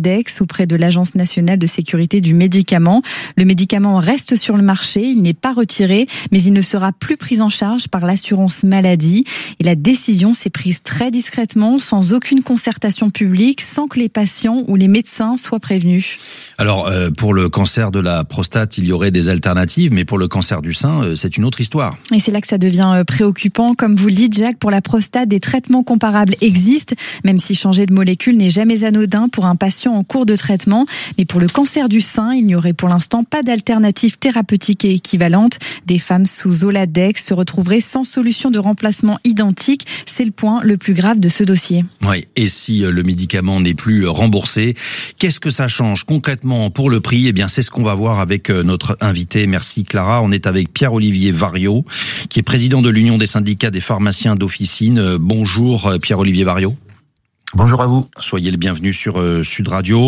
Zoladex auprès de l'Agence nationale de sécurité du médicament. Le médicament reste sur le marché, il n'est pas retiré, mais il ne sera plus pris en charge par l'assurance maladie. Et la décision s'est prise très discrètement, sans aucune concertation publique, sans que les patients ou les médecins soient prévenus. Alors, pour le cancer de la prostate, il y aurait des alternatives, mais pour le cancer du sein, c'est une autre histoire. Et c'est là que ça devient préoccupant. Comme vous le dites, Jacques, pour la prostate, des traitements comparables existent, même si changer de molécule n'est jamais anodin pour un patient en cours de traitement. Mais pour le cancer du sein, il n'y aurait pour l'instant pas d'alternative thérapeutique et équivalente. Des femmes sous Zoladex se retrouveraient sans solution de remplacement identique. C'est le point le plus grave de ce dossier. Oui, et si le médicament n'est plus remboursé, qu'est-ce que ça change concrètement pour le prix? Eh bien, c'est ce qu'on va voir avec notre invité. Merci Clara. On est avec Pierre-Olivier Variot, qui est président de l'Union des syndicats des pharmaciens d'officine. Bonjour Pierre-Olivier Variot. Bonjour à vous. Soyez le bienvenu sur Sud Radio.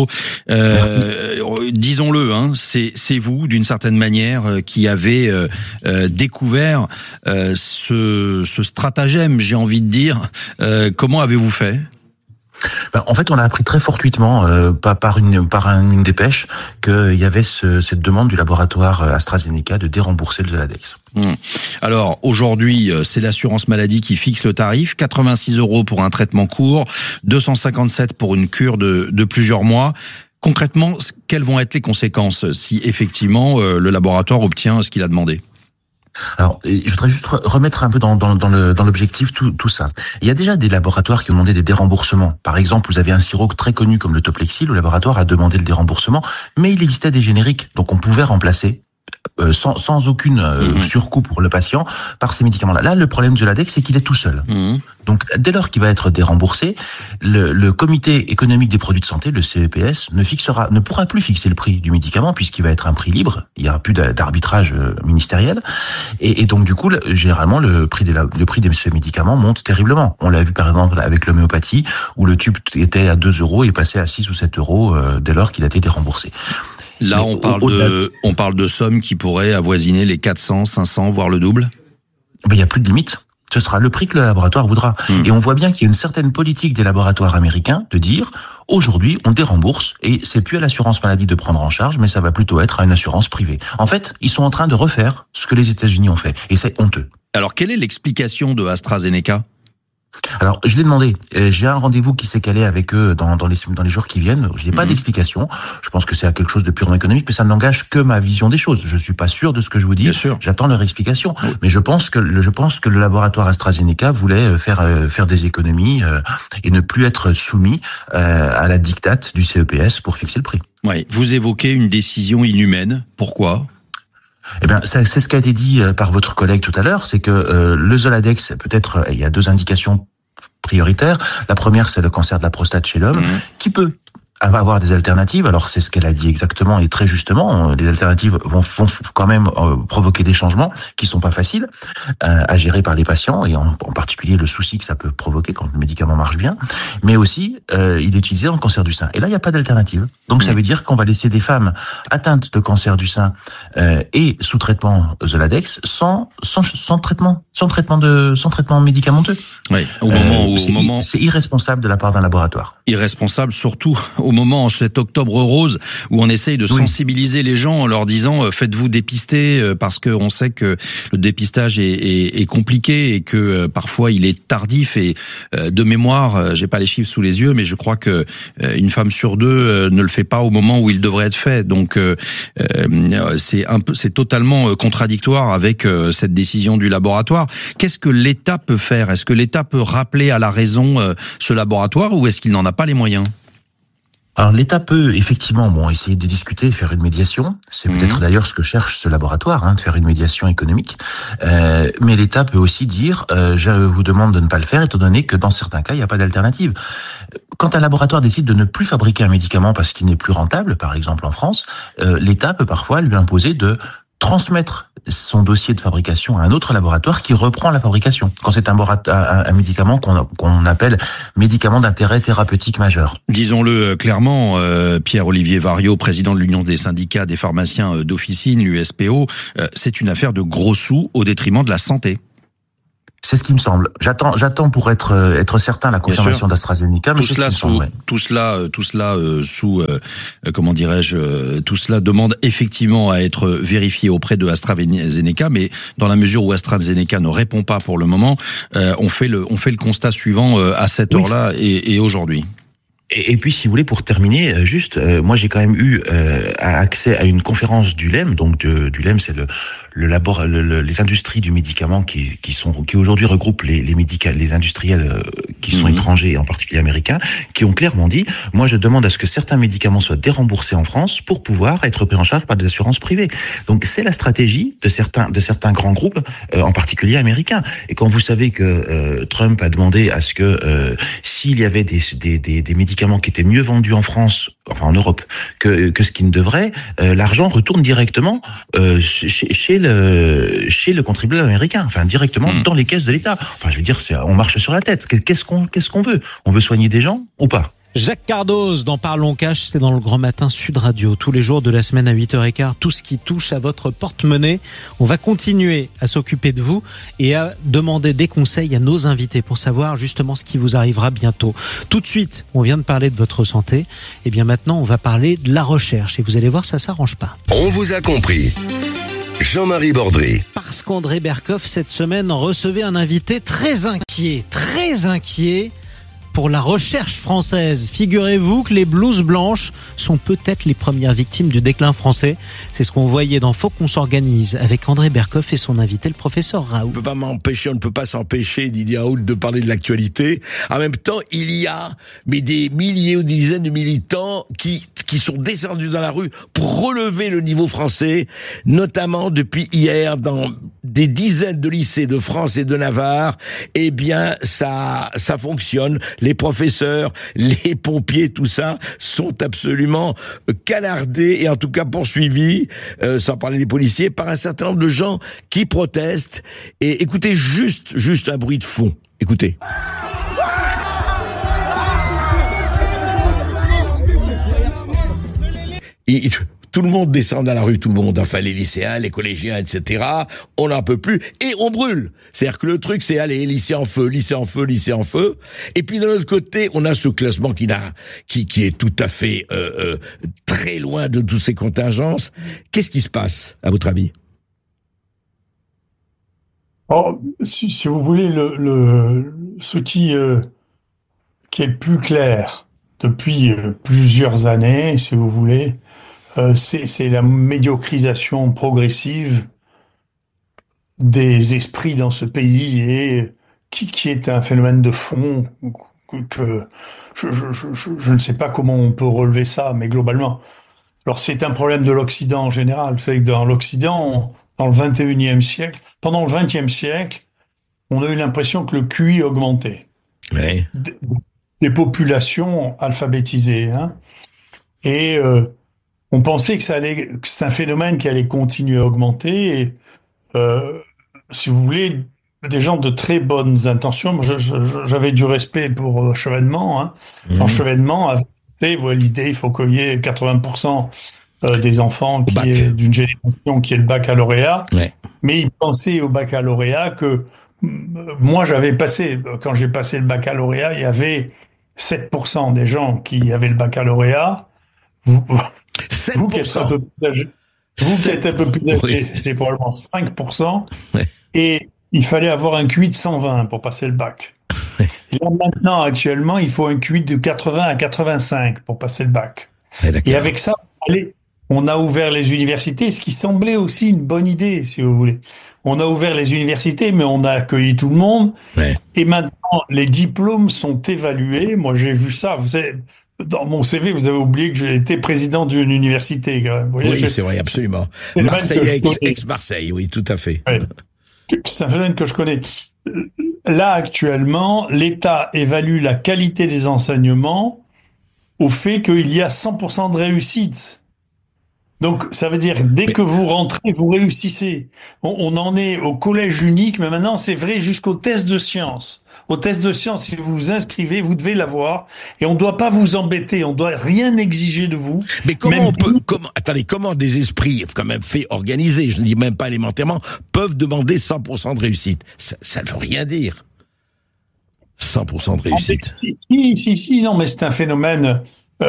Disons-le, hein, c'est vous, d'une certaine manière, qui avez découvert ce stratagème, j'ai envie de dire. Comment avez-vous fait ? En fait, on a appris très fortuitement, par une dépêche, qu'il y avait cette demande du laboratoire AstraZeneca de dérembourser le Zoladex. Alors, aujourd'hui, c'est l'assurance maladie qui fixe le tarif. 86 € pour un traitement court, 257 pour une cure de plusieurs mois. Concrètement, quelles vont être les conséquences si effectivement le laboratoire obtient ce qu'il a demandé ? Alors, je voudrais juste remettre un peu dans l'objectif tout ça. Il y a déjà des laboratoires qui ont demandé des déremboursements. Par exemple, vous avez un sirop très connu comme le Toplexil, le laboratoire a demandé le déremboursement, mais il existait des génériques, donc on pouvait remplacer sans aucune surcoût pour le patient par ces médicaments-là. Là, le problème de Zoladex, c'est qu'il est tout seul. Donc, dès lors qu'il va être déremboursé, le comité économique des produits de santé, le CEPS, ne pourra plus fixer le prix du médicament puisqu'il va être un prix libre. Il n'y aura plus d'arbitrage ministériel. Et donc, du coup, généralement, le prix de ce médicament monte terriblement. On l'a vu, par exemple, avec l'homéopathie, où le tube était à 2 € et passait à 6 ou 7 € dès lors qu'il a été déremboursé. Là, on parle de sommes qui pourraient avoisiner les 400, 500, voire le double. Il n'y a plus de limite. Ce sera le prix que le laboratoire voudra. Et on voit bien qu'il y a une certaine politique des laboratoires américains de dire, aujourd'hui, on dérembourse et c'est plus à l'assurance maladie de prendre en charge, mais ça va plutôt être à une assurance privée. En fait, ils sont en train de refaire ce que les États-Unis ont fait. Et c'est honteux. Alors, quelle est l'explication de AstraZeneca ? Alors, je l'ai demandé. J'ai un rendez-vous qui s'est calé avec eux dans les jours qui viennent. Je n'ai pas d'explication. Je pense que c'est quelque chose de purement économique, mais ça n'engage que ma vision des choses. Je suis pas sûr de ce que je vous dis. Bien sûr. J'attends leur explication. Oui. Mais je pense que le laboratoire AstraZeneca voulait faire des économies et ne plus être soumis à la dictate du CEPS pour fixer le prix. Oui. Vous évoquez une décision inhumaine. Pourquoi ? Eh bien, c'est ce qui a été dit par votre collègue tout à l'heure, c'est que le Zoladex, peut-être, il y a 2 indications prioritaires. La première, c'est le cancer de la prostate chez l'homme, qui peut avoir des alternatives. Alors, c'est ce qu'elle a dit exactement et très justement. Les alternatives vont quand même provoquer des changements qui sont pas faciles à gérer par les patients et en particulier le souci que ça peut provoquer quand le médicament marche bien. Mais aussi, il est utilisé dans le cancer du sein. Et là, il n'y a pas d'alternative. Donc, ça veut dire qu'on va laisser des femmes atteintes de cancer du sein et sous traitement Zoladex sans traitement médicamenteux. Oui. C'est irresponsable de la part d'un laboratoire. Irresponsable surtout au moment, en cet octobre rose, où on essaye de sensibiliser les gens en leur disant faites-vous dépister, parce que on sait que le dépistage est compliqué et que parfois il est tardif. Et de mémoire, j'ai pas les chiffres sous les yeux, mais je crois que une femme sur 2 ne le fait pas au moment où il devrait être fait. Donc c'est totalement contradictoire avec cette décision du laboratoire. Qu'est-ce que l'État peut faire ? Est-ce que l'État peut rappeler à la raison ce laboratoire ou est-ce qu'il n'en a pas les moyens ? Alors l'État peut effectivement essayer de discuter, faire une médiation. C'est peut-être d'ailleurs ce que cherche ce laboratoire, de faire une médiation économique. Mais l'État peut aussi dire je vous demande de ne pas le faire, étant donné que dans certains cas il n'y a pas d'alternative. Quand un laboratoire décide de ne plus fabriquer un médicament parce qu'il n'est plus rentable, par exemple en France, l'État peut parfois lui imposer de transmettre son dossier de fabrication à un autre laboratoire qui reprend la fabrication. Quand c'est un médicament qu'on appelle médicament d'intérêt thérapeutique majeur. Disons-le clairement, Pierre-Olivier Variot, président de l'Union des syndicats des pharmaciens d'officine, l'USPO, c'est une affaire de gros sous au détriment de la santé. C'est ce qui me semble. J'attends pour être certain la confirmation d'AstraZeneca, mais tout cela demande effectivement à être vérifié auprès de AstraZeneca, mais dans la mesure où AstraZeneca ne répond pas pour le moment, on fait le constat suivant à cette heure-là et aujourd'hui. Et puis, si vous voulez, pour terminer, moi j'ai quand même eu accès à une conférence du LEM. Donc du LEM, c'est les industries du médicament qui aujourd'hui regroupent les industriels qui sont étrangers, et en particulier américains, qui ont clairement dit: moi je demande à ce que certains médicaments soient déremboursés en France pour pouvoir être pris en charge par des assurances privées. Donc c'est la stratégie de certains grands groupes, en particulier américains. Et quand vous savez que Trump a demandé à ce que s'il y avait des médicaments qui étaient mieux vendus en France, enfin en Europe, que ce qui ne devrait, l'argent retourne directement chez le contribuable américain, enfin directement dans les caisses de l'État. Enfin, je veux dire, on marche sur la tête. Qu'est-ce qu'on veut ? On veut soigner des gens ou pas ? Jacques Cardoz dans Parlons Cash, c'est dans le Grand Matin Sud Radio, tous les jours de la semaine à 8h15, tout ce qui touche à votre porte-monnaie. On va continuer à s'occuper de vous et à demander des conseils à nos invités pour savoir justement ce qui vous arrivera bientôt. Tout de suite, on vient de parler de votre santé, et bien maintenant on va parler de la recherche et vous allez voir, ça s'arrange pas. On vous a compris. Jean-Marie Bordry. Parce qu'André Berkoff, cette semaine, recevait un invité très inquiet pour la recherche française. Figurez-vous que les blouses blanches sont peut-être les premières victimes du déclin français. C'est ce qu'on voyait dans Faut qu'on s'organise avec André Berkoff et son invité, le professeur Raoult. On ne peut pas s'empêcher, Didier Raoult, de parler de l'actualité. En même temps, il y a des milliers ou des dizaines de militants qui sont descendus dans la rue pour relever le niveau français, notamment depuis hier dans des dizaines de lycées de France et de Navarre. Eh bien, ça fonctionne. Les professeurs, les pompiers, tout ça, sont absolument canardés et en tout cas poursuivis, sans parler des policiers, par un certain nombre de gens qui protestent. Et écoutez juste un bruit de fond. Écoutez. Tout le monde descend dans la rue, tout le monde, enfin les lycéens, les collégiens, etc. On n'en peut plus et on brûle. C'est-à-dire que le truc, c'est aller lycée en feu, lycée en feu, lycée en feu. Et puis de l'autre côté, on a ce classement qui est tout à fait très loin de toutes ces contingences. Qu'est-ce qui se passe, à votre avis ? Oh, si vous voulez, ce qui est le plus clair depuis plusieurs années, si vous voulez, c'est la médiocrisation progressive des esprits dans ce pays et qui est un phénomène de fond que je ne sais pas comment on peut relever ça, mais globalement. Alors c'est un problème de l'Occident en général. Vous savez que dans l'Occident, dans le 21e siècle, pendant le 20e siècle, on a eu l'impression que le QI augmentait. Oui. Des populations alphabétisées, hein. Et on pensait que c'est un phénomène qui allait continuer à augmenter. Et si vous voulez, des gens de très bonnes intentions. J'avais du respect pour Chevènement. Hein. Quand Chevènement avait fait l'idée, il faut qu'il y ait 80% des enfants d'une génération qui est le baccalauréat. Ouais. Mais il pensait au baccalauréat que moi quand j'ai passé le baccalauréat, il y avait 7% des gens qui avaient le baccalauréat. Vous qui êtes un peu plus âgé, oui. C'est probablement 5%. Ouais. Et il fallait avoir un QI de 120 pour passer le bac. Ouais. Et là, maintenant, actuellement, il faut un QI de 80 à 85 pour passer le bac. Ouais, et avec ça, on a ouvert les universités, ce qui semblait aussi une bonne idée, si vous voulez. On a ouvert les universités, mais on a accueilli tout le monde. Ouais. Et maintenant, les diplômes sont évalués. Moi, j'ai vu ça. Vous savez, dans mon CV, vous avez oublié que j'ai été président d'une université. Quand même. Vous voyez, oui, c'est vrai, absolument. Marseille, ex-Marseille, oui, tout à fait. Ouais. C'est un phénomène que je connais. Là, actuellement, l'État évalue la qualité des enseignements au fait qu'il y a 100% de réussite. Donc, ça veut dire, dès que vous rentrez, vous réussissez. On en est au collège unique, mais maintenant, c'est vrai jusqu'au test de sciences. au test de science, si vous vous inscrivez, vous devez l'avoir. Et on ne doit pas vous embêter, on ne doit rien exiger de vous. Mais comment des esprits quand même fait organisés, je ne dis même pas élémentairement, peuvent demander 100% de réussite? Ça ne veut rien dire. 100% de réussite. Si, non, mais c'est un phénomène.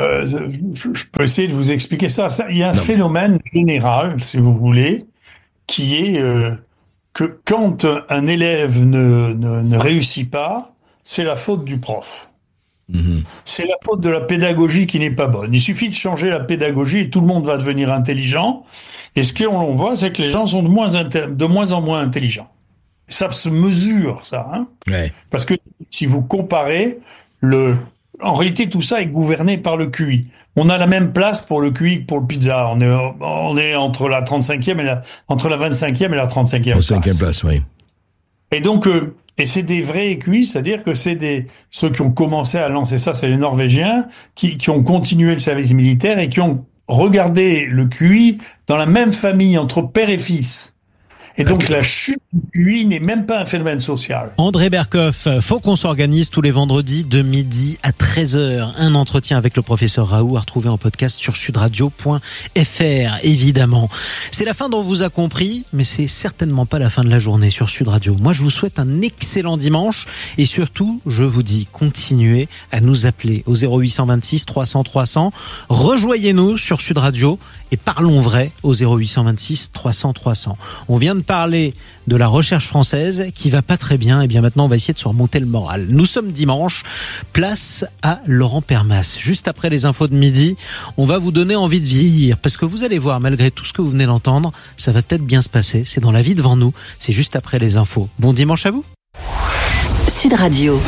Je peux essayer de vous expliquer ça. Il y a un phénomène général, si vous voulez, qui est que quand un élève ne réussit pas, c'est la faute du prof. Mmh. C'est la faute de la pédagogie qui n'est pas bonne. Il suffit de changer la pédagogie et tout le monde va devenir intelligent. Et ce qu'on voit, c'est que les gens sont de moins en moins intelligents. Ça se mesure, ça. Hein, ouais. Parce que si vous comparez, en réalité, tout ça est gouverné par le QI. On a la même place pour le QI que pour le pizza. On est entre la 35e entre la 25e et la 35e place. 35e place, oui. Et donc, et c'est des vrais QI, c'est-à-dire que ceux qui ont commencé à lancer ça, c'est les Norvégiens, qui ont continué le service militaire et qui ont regardé le QI dans la même famille entre père et fils. Et donc la chute du QI n'est même pas un phénomène social. André Berkoff, faut qu'on s'organise tous les vendredis de midi à 13h. Un entretien avec le professeur Raoult à retrouver en podcast sur sudradio.fr, évidemment. C'est la fin dont vous a compris, mais c'est certainement pas la fin de la journée sur Sud Radio. Moi, je vous souhaite un excellent dimanche et surtout, je vous dis, continuez à nous appeler au 0826 300 300. Rejoignez-nous sur Sud Radio et parlons vrai au 0826 300 300. On vient de parler de la recherche française qui va pas très bien. Et bien maintenant, on va essayer de se remonter le moral. Nous sommes dimanche, place à Laurent Permas. Juste après les infos de midi, on va vous donner envie de vieillir. Parce que vous allez voir, malgré tout ce que vous venez d'entendre, ça va peut-être bien se passer. C'est dans la vie devant nous. C'est juste après les infos. Bon dimanche à vous. Sud Radio.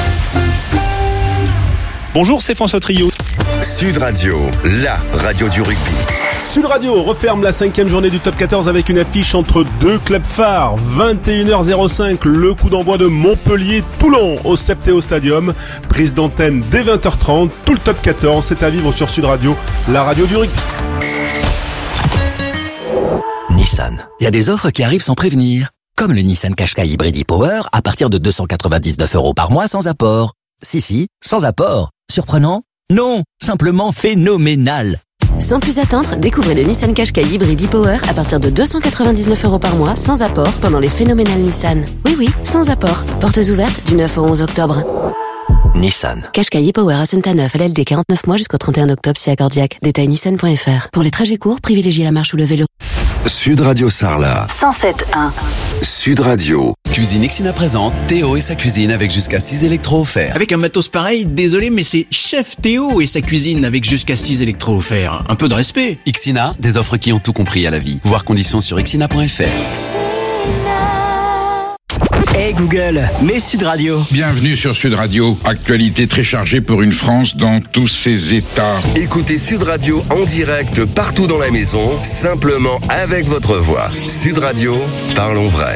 Bonjour, c'est François Trio. Sud Radio, la radio du rugby. Sud Radio referme la 5e journée du Top 14 avec une affiche entre deux clubs phares. 21h05, le coup d'envoi de Montpellier-Toulon au Septéo Stadium. Prise d'antenne dès 20h30. Tout le Top 14, c'est à vivre sur Sud Radio, la radio du rugby. Nissan. Il y a des offres qui arrivent sans prévenir. Comme le Nissan Qashqai Hybrid e-Power à partir de 299 € par mois sans apport. Si, sans apport. Surprenant? Non, simplement phénoménal. Sans plus attendre, découvrez le Nissan Qashqai Hybrid e-Power à partir de 299 € par mois, sans apport, pendant les phénoménales Nissan. Oui, sans apport. Portes ouvertes du 9 au 11 octobre. Nissan. Qashqai e-Power à Sainte-Anneuf, LLD 49 mois jusqu'au 31 octobre, si accordiaque. Détail nissan.fr. Pour les trajets courts, privilégiez la marche ou le vélo. Sud Radio Sarlat. 107.1. Sud Radio. Cuisine Ixina présente Théo et sa cuisine avec jusqu'à 6 électros offerts. Avec un matos pareil, désolé, mais c'est Chef Théo et sa cuisine avec jusqu'à 6 électros offerts. Un peu de respect. Ixina, des offres qui ont tout compris à la vie. Voir conditions sur ixina.fr. Hey Google, mets Sud Radio. Bienvenue sur Sud Radio. Actualité très chargée pour une France dans tous ses états. Écoutez Sud Radio en direct partout dans la maison, simplement avec votre voix. Sud Radio, parlons vrai.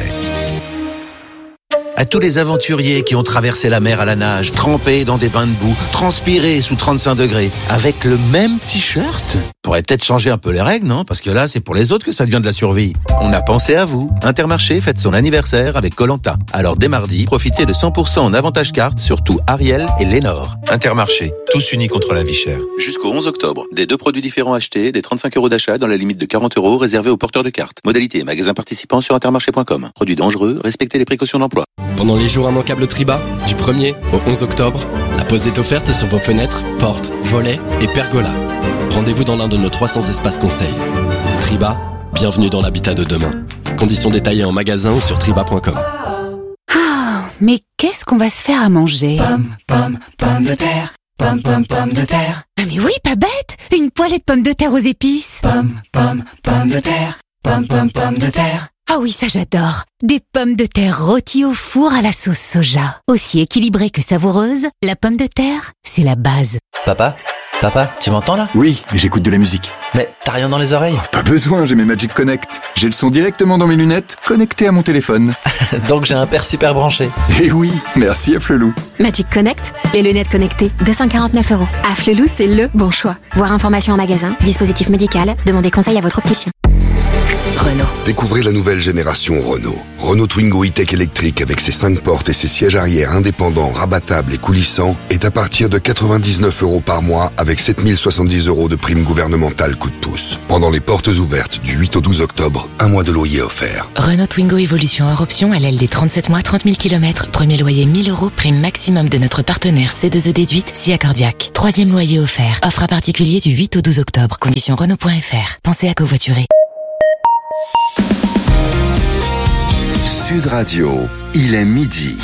À tous les aventuriers qui ont traversé la mer à la nage, trempés dans des bains de boue, transpirés sous 35 degrés, avec le même t-shirt. Faudrait peut-être changer un peu les règles, non? Parce que là, c'est pour les autres que ça devient de la survie. On a pensé à vous. Intermarché fête son anniversaire avec Koh-Lanta. Alors dès mardi, profitez de 100% en avantage carte sur tout Ariel et Lénore. Intermarché, tous unis contre la vie chère. Jusqu'au 11 octobre, des 2 produits différents achetés, des 35 € d'achat dans la limite de 40 € réservés aux porteurs de cartes. Modalité et magasins participants sur intermarché.com. Produits dangereux, respectez les précautions d'emploi. Pendant les jours immanquables Triba, du 1er au 11 octobre, la pause est offerte sur vos fenêtres, portes, volets et pergolas. Rendez-vous dans l'un de nos 300 espaces conseils. Triba, bienvenue dans l'habitat de demain. Conditions détaillées en magasin ou sur triba.com. Mais qu'est-ce qu'on va se faire à manger? Pommes de terre, pommes de terre. Ah mais oui, pas bête! Une poêlée de pommes de terre aux épices. Pommes de terre, pommes de terre. Ah oui, ça j'adore. Des pommes de terre rôties au four à la sauce soja. Aussi équilibrée que savoureuse, la pomme de terre, c'est la base. Papa, tu m'entends là? Oui, mais j'écoute de la musique. Mais t'as rien dans les oreilles? Pas besoin, j'ai mes Magic Connect. J'ai le son directement dans mes lunettes, connecté à mon téléphone. Donc j'ai un père super branché. Eh oui, merci à Flelou. Magic Connect, les lunettes connectées, 249 €. À Flelou, c'est le bon choix. Voir information en magasin, dispositif médical, demandez conseil à votre opticien. Renault. Découvrez la nouvelle génération Renault. Renault Twingo E-Tech électrique avec ses 5 portes et ses sièges arrière indépendants, rabattables et coulissants est à partir de 99 € par mois avec 7070 € de prime gouvernementale coup de pouce. Pendant les portes ouvertes du 8 au 12 octobre, un mois de loyer offert. Renault Twingo Evolution hors option à LLD 37 mois, 30 000 km. Premier loyer 1000 €, prime maximum de notre partenaire C2E déduite, SIA Cardiac. Troisième loyer offert. Offre à particulier du 8 au 12 octobre. Conditions Renault.fr. Pensez à covoiturer. Sud Radio, il est midi.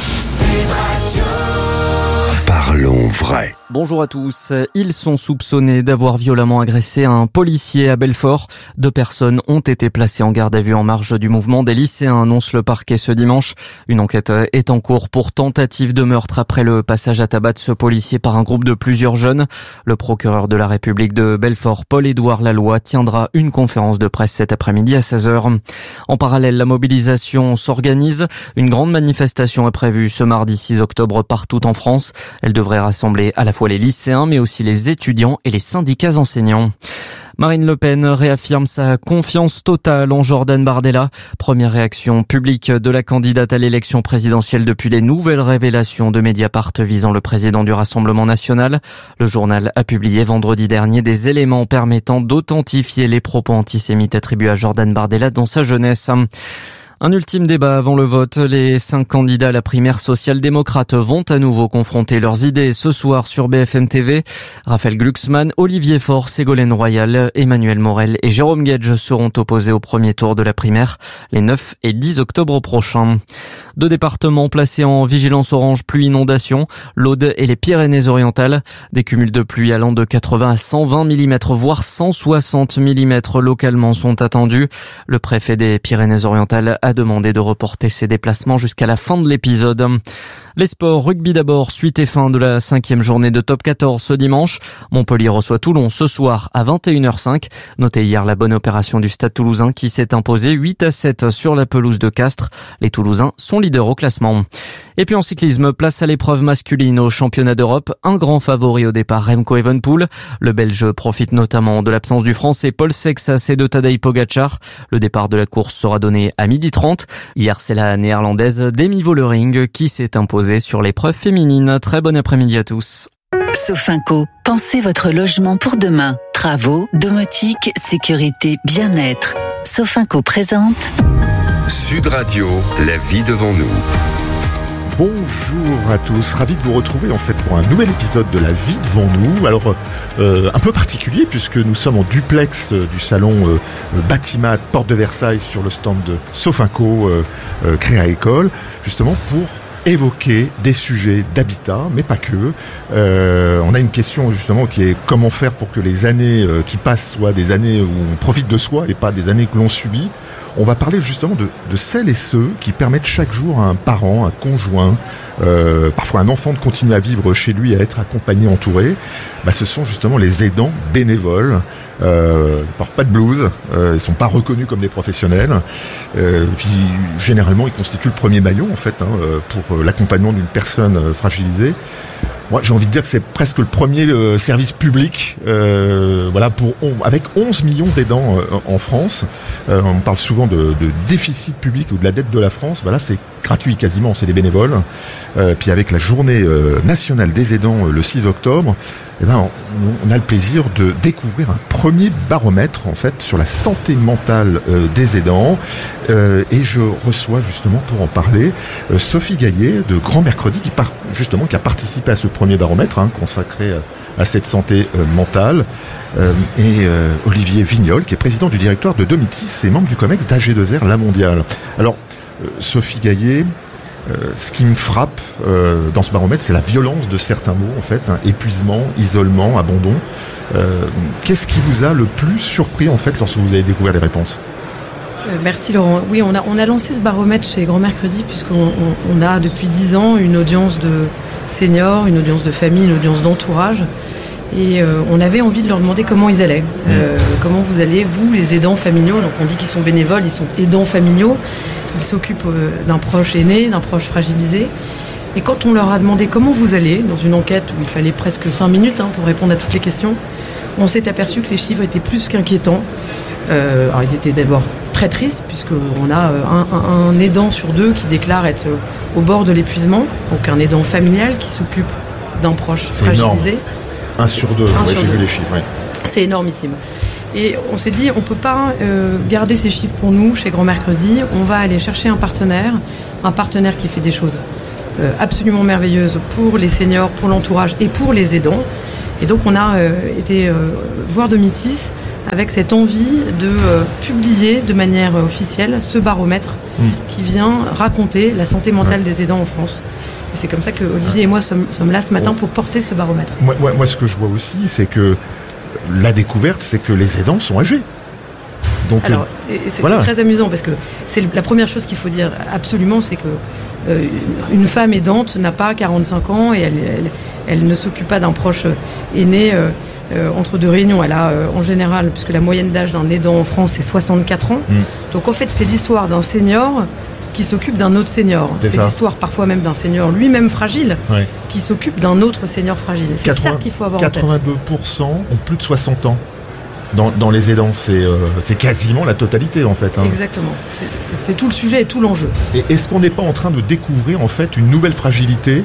Parlons vrai. Bonjour à tous. Ils sont soupçonnés d'avoir violemment agressé un policier à Belfort. 2 personnes ont été placées en garde à vue en marge du mouvement des lycéens, annonce le parquet ce dimanche. Une enquête est en cours pour tentative de meurtre après le passage à tabac de ce policier par un groupe de plusieurs jeunes. Le procureur de la République de Belfort, Paul-Édouard Laloy, tiendra une conférence de presse cet après-midi à 16h. En parallèle, la mobilisation s'organise. Une grande manifestation est prévue ce mardi 6 octobre partout en France. Elle devrait rassembler à la fois les lycéens, mais aussi les étudiants et les syndicats enseignants. Marine Le Pen réaffirme sa confiance totale en Jordan Bardella. Première réaction publique de la candidate à l'élection présidentielle depuis les nouvelles révélations de Mediapart visant le président du Rassemblement national. Le journal a publié vendredi dernier des éléments permettant d'authentifier les propos antisémites attribués à Jordan Bardella dans sa jeunesse. Un ultime débat avant le vote. Les 5 candidats à la primaire social-démocrate vont à nouveau confronter leurs idées ce soir sur BFM TV. Raphaël Glucksmann, Olivier Faure, Ségolène Royal, Emmanuel Morel et Jérôme Guedj seront opposés au premier tour de la primaire les 9 et 10 octobre prochains. 2 départements placés en vigilance orange pluie inondation, l'Aude et les Pyrénées-Orientales. Des cumuls de pluie allant de 80 à 120 mm, voire 160 mm localement sont attendus. Le préfet des Pyrénées-Orientales a demandé de reporter ses déplacements jusqu'à la fin de l'épisode. Les sports, rugby d'abord, suite et fin de la 5e journée de Top 14 ce dimanche. Montpellier reçoit Toulon ce soir à 21h05. Notez hier la bonne opération du Stade Toulousain qui s'est imposé 8-7 sur la pelouse de Castres. Les Toulousains sont leaders au classement. Et puis en cyclisme, place à l'épreuve masculine au championnat d'Europe. Un grand favori au départ, Remco Evenepoel. Le Belge profite notamment de l'absence du Français Paul Sexas et de Tadej Pogacar. Le départ de la course sera donné à 12h30. Hier, c'est la néerlandaise Demi Vollering qui s'est imposée sur l'épreuve féminine. Très bon après-midi à tous. Sofinco, pensez votre logement pour demain. Travaux, domotique, sécurité, bien-être. Sofinco présente Sud Radio, la vie devant nous. Bonjour à tous, ravi de vous retrouver en fait pour un nouvel épisode de La vie devant nous. Alors un peu particulier puisque nous sommes en duplex du salon Batimat Porte de Versailles sur le stand de Sofinco Créa École, justement pour évoquer des sujets d'habitat, mais pas que. On a une question justement qui est comment faire pour que les années qui passent soient des années où on profite de soi et pas des années que l'on subit. On va parler justement de celles et ceux qui permettent chaque jour à un parent, un conjoint, parfois un enfant de continuer à vivre chez lui, à être accompagné, entouré. Ce sont justement les aidants bénévoles. Ils portent pas de blouse, ils sont pas reconnus comme des professionnels. Puis généralement, ils constituent le premier maillon en fait pour l'accompagnement d'une personne fragilisée. Moi, j'ai envie de dire que c'est presque le premier service public, avec 11 millions d'aidants en France. On parle souvent de déficit public ou de la dette de la France. Là, c'est gratuit quasiment, c'est des bénévoles. Puis avec la journée nationale des aidants le 6 octobre, on a le plaisir de découvrir un premier baromètre en fait sur la santé mentale des aidants. Et je reçois justement pour en parler Sophie Gaillet de Grand Mercredi qui a participé à ce premier baromètre consacré à cette santé mentale, et Olivier Vignol qui est président du directoire de Domitis et membre du COMEX d'AG2R La Mondiale. Alors Sophie Gaillet, ce qui me frappe dans ce baromètre, c'est la violence de certains mots en fait, épuisement, isolement, abandon. Qu'est-ce qui vous a le plus surpris en fait lorsque vous avez découvert les réponses ? Merci Laurent. Oui, on a lancé ce baromètre chez Grand Mercredi puisqu'on a depuis 10 ans une audience de seniors, une audience de famille, une audience d'entourage. Et on avait envie de leur demander comment ils allaient. Comment vous allez, vous, les aidants familiaux. Donc on dit qu'ils sont bénévoles, ils sont aidants familiaux. Ils s'occupent d'un proche aîné, d'un proche fragilisé. Et quand on leur a demandé comment vous allez, dans une enquête où il fallait presque 5 minutes pour répondre à toutes les questions, On s'est aperçu que les chiffres étaient plus qu'inquiétants. Alors ils étaient d'abord très tristes, puisqu'on a un aidant sur 2 qui déclare être au bord de l'épuisement, donc un aidant familial qui s'occupe d'un proche fragilisé. Énorme. 1 sur 2, j'ai vu les chiffres. Ouais. C'est énormissime. Et on s'est dit, on ne peut pas garder ces chiffres pour nous, chez Grand Mercredi. On va aller chercher un partenaire qui fait des choses absolument merveilleuses pour les seniors, pour l'entourage et pour les aidants. Et donc on a été voir Domitis avec cette envie de publier de manière officielle ce baromètre qui vient raconter la santé mentale des aidants en France. Et c'est comme ça que Olivier et moi sommes là ce matin pour porter ce baromètre. Moi, ce que je vois aussi, c'est que la découverte, c'est que les aidants sont âgés. Donc, alors, c'est très amusant parce que c'est la première chose qu'il faut dire absolument, c'est que une femme aidante n'a pas 45 ans et elle ne s'occupe pas d'un proche aîné entre 2 réunions. Elle a en général, puisque la moyenne d'âge d'un aidant en France c'est 64 ans. Donc en fait c'est l'histoire d'un senior qui s'occupe d'un autre senior. C'est l'histoire parfois même d'un senior lui-même fragile qui s'occupe d'un autre senior fragile. C'est ça qu'il faut avoir en tête. 82% ont plus de 60 ans dans les aidants. C'est quasiment la totalité en fait. Exactement. C'est tout le sujet et tout l'enjeu. Et est-ce qu'on n'est pas en train de découvrir en fait une nouvelle fragilité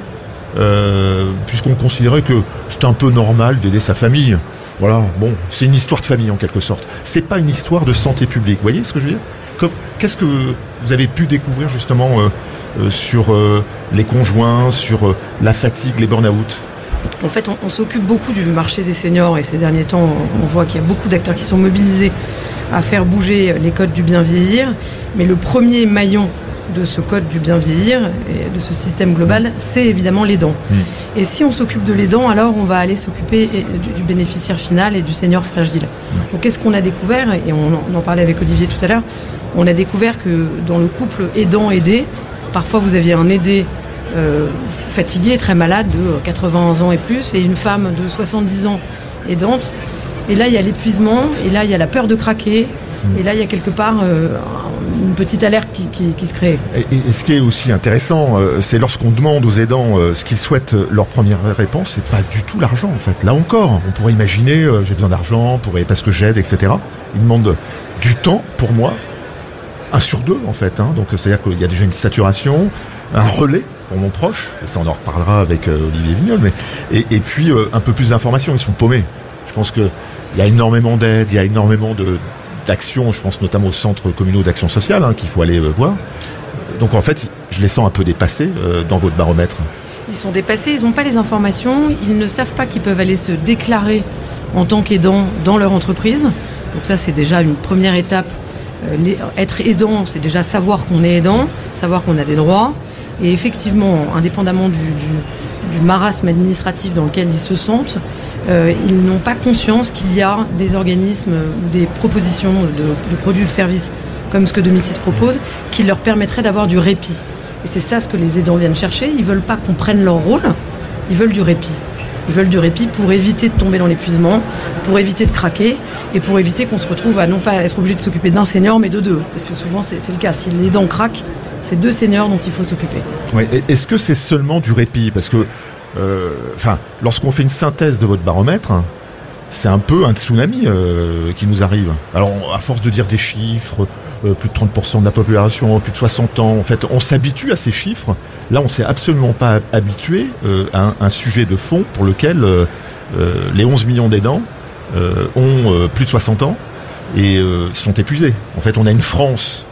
puisqu'on considérait que c'était un peu normal d'aider sa famille. Voilà, bon, c'est une histoire de famille en quelque sorte. C'est pas une histoire de santé publique. Vous voyez ce que je veux dire ? Qu'est-ce que vous avez pu découvrir justement sur les conjoints, sur la fatigue, les burn-out ? En fait, on s'occupe beaucoup du marché des seniors et ces derniers temps, on voit qu'il y a beaucoup d'acteurs qui sont mobilisés à faire bouger les codes du bien vieillir. Mais le premier maillon de ce code du bien vieillir et de ce système global, c'est évidemment l'aidant. Et si on s'occupe de l'aidant, alors on va aller s'occuper du bénéficiaire final et du senior fragile. Donc qu'est-ce qu'on a découvert ? Et on en parlait avec Olivier tout à l'heure. On a découvert que dans le couple aidant-aidé, parfois vous aviez un aidé fatigué, très malade, de 80 ans et plus, et une femme de 70 ans aidante. Et là, il y a l'épuisement, et là, il y a la peur de craquer, et là, il y a quelque part une petite alerte qui se crée. Et ce qui est aussi intéressant, c'est lorsqu'on demande aux aidants ce qu'ils souhaitent, leur première réponse, c'est pas du tout l'argent, en fait. Là encore, on pourrait imaginer, j'ai besoin d'argent parce que j'aide, etc. Ils demandent du temps pour moi, 1 sur 2, en fait. Donc, c'est-à-dire qu'il y a déjà une saturation, un relais pour mon proche, et ça on en reparlera avec Olivier Vignol, et puis un peu plus d'informations, ils sont paumés. Je pense qu'il y a énormément d'aide, il y a énormément d'actions, je pense notamment aux centres communaux d'action sociale qu'il faut aller voir. Donc en fait, je les sens un peu dépassés dans votre baromètre. Ils sont dépassés, ils n'ont pas les informations, ils ne savent pas qu'ils peuvent aller se déclarer en tant qu'aidant dans leur entreprise. Donc ça c'est déjà une première étape. Être aidant, c'est déjà savoir qu'on est aidant, savoir qu'on a des droits. Et effectivement, indépendamment du marasme administratif dans lequel ils se sentent, ils n'ont pas conscience qu'il y a des organismes ou des propositions de produits ou de services comme ce que Domitis propose qui leur permettraient d'avoir du répit. Et c'est ça ce que les aidants viennent chercher. Ils ne veulent pas qu'on prenne leur rôle, ils veulent du répit. Ils veulent du répit pour éviter de tomber dans l'épuisement, pour éviter de craquer et pour éviter qu'on se retrouve à non pas être obligé de s'occuper d'un senior mais de 2. Parce que souvent c'est le cas. Si l'aidant craque, c'est 2 seniors dont il faut s'occuper. Oui. Est-ce que c'est seulement du répit ? Parce que, lorsqu'on fait une synthèse de votre baromètre, c'est un peu un tsunami qui nous arrive. Alors, à force de dire des chiffres, plus de 30% de la population, plus de 60 ans, en fait, on s'habitue à ces chiffres. Là, on s'est absolument pas habitué à un sujet de fond pour lequel les 11 millions d'aidants ont plus de 60 ans et sont épuisés. En fait, on a une France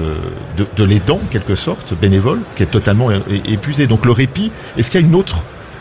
de l'aidant, en quelque sorte, bénévole, qui est totalement épuisée. Donc, le répit, est-ce qu'il y a une autre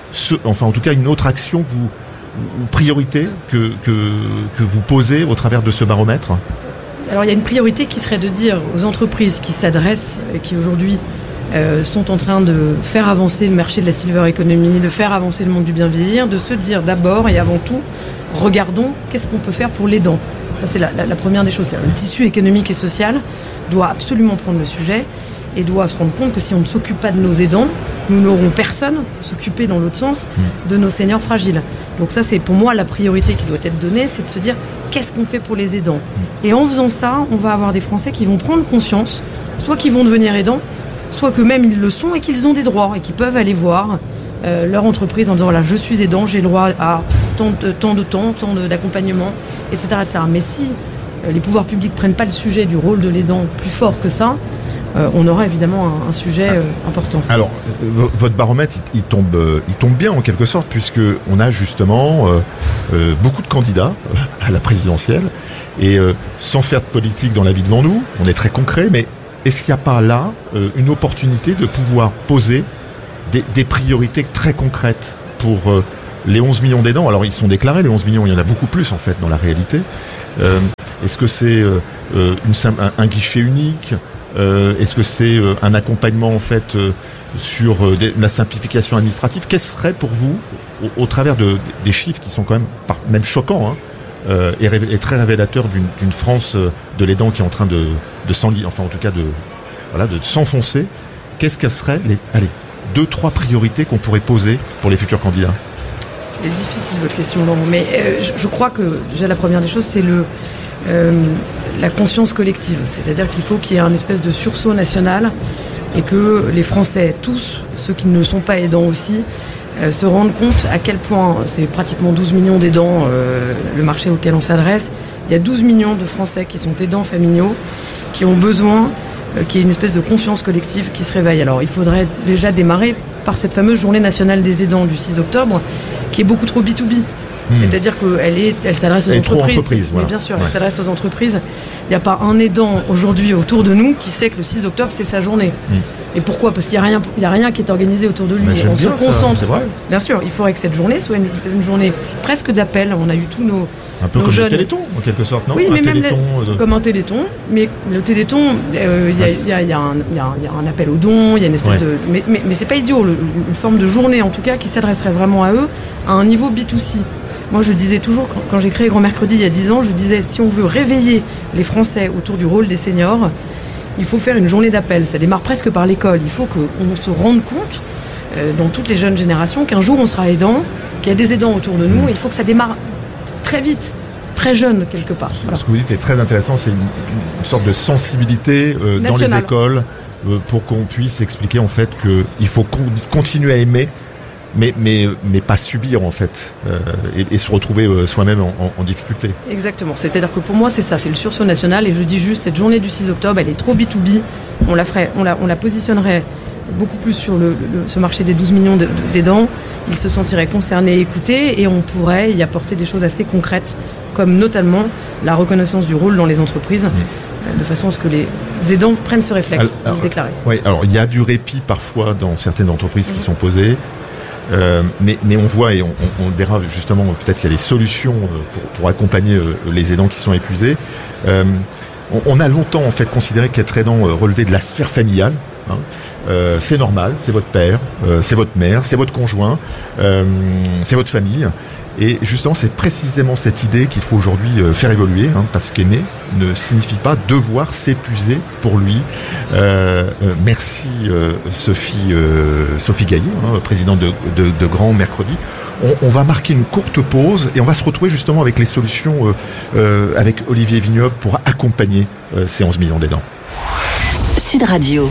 action ou priorité que vous posez au travers de ce baromètre ? Alors il y a une priorité qui serait de dire aux entreprises qui s'adressent et qui aujourd'hui sont en train de faire avancer le marché de la silver economy, de faire avancer le monde du bien vieillir, de se dire d'abord et avant tout, regardons qu'est-ce qu'on peut faire pour l'aidant. Ça c'est la première des choses. Le tissu économique et social doit absolument prendre le sujet et doit se rendre compte que si on ne s'occupe pas de nos aidants, nous n'aurons personne pour s'occuper dans l'autre sens de nos seniors fragiles. Donc ça, c'est pour moi la priorité qui doit être donnée, c'est de se dire qu'est-ce qu'on fait pour les aidants. Et en faisant ça, on va avoir des Français qui vont prendre conscience, soit qu'ils vont devenir aidants, soit qu'eux-mêmes ils le sont et qu'ils ont des droits et qu'ils peuvent aller voir leur entreprise en disant voilà, je suis aidant, j'ai le droit à tant d'accompagnement, etc., etc. Mais si les pouvoirs publics prennent pas le sujet du rôle de l'aidant plus fort que ça, on aura évidemment un sujet important. Alors, votre baromètre, il tombe bien en quelque sorte, puisque on a justement beaucoup de candidats à la présidentielle, et sans faire de politique dans la vie devant nous, on est très concret, mais est-ce qu'il n'y a pas là une opportunité de pouvoir poser des priorités très concrètes pour les 11 millions d'aidants? Alors, ils sont déclarés, les 11 millions, il y en a beaucoup plus en fait dans la réalité. Est-ce que c'est un guichet unique? Est-ce que c'est un accompagnement en fait sur la simplification administrative? Qu'est-ce serait pour vous, au travers des chiffres qui sont quand même choquants, et très révélateurs d'une France de l'aidant qui est en train de s'enliser, enfin en tout cas de s'enfoncer, qu'est-ce qu'elles seraient les 2-3 priorités qu'on pourrait poser pour les futurs candidats? C'est difficile votre question, Laurent, mais je crois que déjà la première des choses, c'est la conscience collective. C'est-à-dire qu'il faut qu'il y ait un espèce de sursaut national et que les Français, tous ceux qui ne sont pas aidants aussi, se rendent compte à quel point c'est pratiquement 12 millions d'aidants, le marché auquel on s'adresse. Il y a 12 millions de Français qui sont aidants familiaux, qui ont besoin qu'il y ait une espèce de conscience collective qui se réveille. Alors il faudrait déjà démarrer par cette fameuse journée nationale des aidants du 6 octobre, qui est beaucoup trop B2B. C'est-à-dire qu'elle s'adresse aux entreprises. Voilà. Mais bien sûr, elle s'adresse aux entreprises. Il n'y a pas un aidant aujourd'hui autour de nous qui sait que le 6 octobre, c'est sa journée. Et pourquoi? Parce qu'il n'y a rien qui est organisé autour de lui. On se concentre. C'est vrai. Bien sûr, il faudrait que cette journée soit une journée presque d'appel. On a eu tous nos un peu nos comme jeunes. le Téléthon, en quelque sorte, non? Oui, mais même comme un Téléthon. Mais le Téléthon, il y a un appel aux dons, il y a une espèce de... Mais c'est pas idiot, une forme de journée, en tout cas, qui s'adresserait vraiment à eux, à un niveau B2C. Moi, je disais toujours, quand j'ai créé Grand Mercredi il y a 10 ans, je disais, si on veut réveiller les Français autour du rôle des seniors, il faut faire une journée d'appel. Ça démarre presque par l'école. Il faut qu'on se rende compte, dans toutes les jeunes générations, qu'un jour on sera aidant, qu'il y a des aidants autour de nous, et il faut que ça démarre très vite, très jeune, quelque part. Voilà. Ce que vous dites est très intéressant, c'est une sorte de sensibilité dans les écoles, pour qu'on puisse expliquer en fait qu'il faut continuer à aimer, mais pas subir en fait, et se retrouver soi-même en difficulté. Exactement, c'est-à-dire que pour moi c'est ça, c'est le sursaut national, et je dis juste, cette journée du 6 octobre, elle est trop B2B, on la positionnerait beaucoup plus sur ce marché des 12 millions d'aidants, ils se sentiraient concernés, écoutés, et on pourrait y apporter des choses assez concrètes, comme notamment la reconnaissance du rôle dans les entreprises, de façon à ce que les aidants prennent ce réflexe de se déclarer. Oui, alors il y a du répit parfois dans certaines entreprises qui sont posées, mais on voit, et on verra justement, peut-être qu'il y a des solutions pour accompagner les aidants qui sont épuisés. On a longtemps en fait considéré qu'être aidant relevait de la sphère familiale. C'est normal, c'est votre père, c'est votre mère, c'est votre conjoint, c'est votre famille. Et justement, c'est précisément cette idée qu'il faut aujourd'hui faire évoluer, parce qu'aimer ne signifie pas devoir s'épuiser pour lui. Merci Sophie Gaillet, présidente de Grand Mercredi. On va marquer une courte pause et on va se retrouver justement avec les solutions avec Olivier Vignoble pour accompagner ces 11 millions d'aidants. Sud Radio.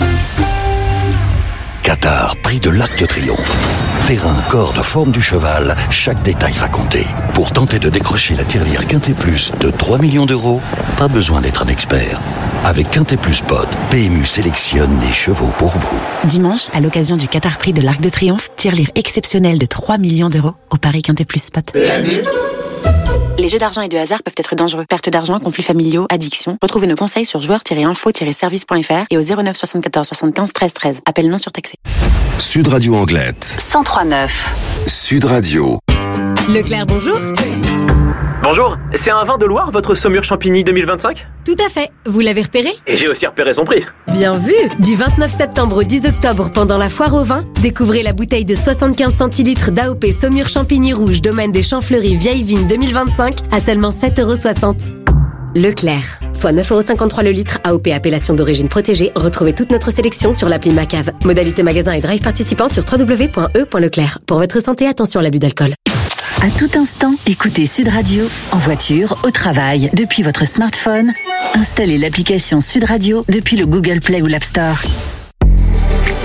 Qatar, prix de l'Arc de Triomphe. Terrain, corde, forme du cheval, chaque détail va compter. Pour tenter de décrocher la tirelire Quintet Plus de 3 millions d'euros, pas besoin d'être un expert. Avec Quintet Plus Pod, PMU sélectionne les chevaux pour vous. Dimanche, à l'occasion du Qatar Prix de l'Arc de Triomphe, tirelire exceptionnelle de 3 millions d'euros au Paris Quintet Plus Spot. PMU. Les jeux d'argent et de hasard peuvent être dangereux. Perte d'argent, conflits familiaux, addiction. Retrouvez nos conseils sur joueurs-info-service.fr et au 09 74 75 13 13. Appel non surtaxé. Sud Radio Anglette. 103.9. Sud Radio. Leclerc, bonjour. Bonjour, c'est un vin de Loire, votre Saumur Champigny 2025 ? Tout à fait, vous l'avez repéré ? Et j'ai aussi repéré son prix. Bien vu. Du 29 septembre au 10 octobre, pendant la foire au vin, découvrez la bouteille de 75 centilitres d'AOP Saumur Champigny Rouge, domaine des Champs-Fleuris Vieille Vigne 2025, à seulement 7,60 €. Leclerc, soit 9,53 € le litre, AOP appellation d'origine protégée. Retrouvez toute notre sélection sur l'appli Macave. Modalité magasin et drive participant sur www.e.leclerc. Pour votre santé, attention à l'abus d'alcool. À tout instant, écoutez Sud Radio, en voiture, au travail, depuis votre smartphone. Installez l'application Sud Radio depuis le Google Play ou l'App Store.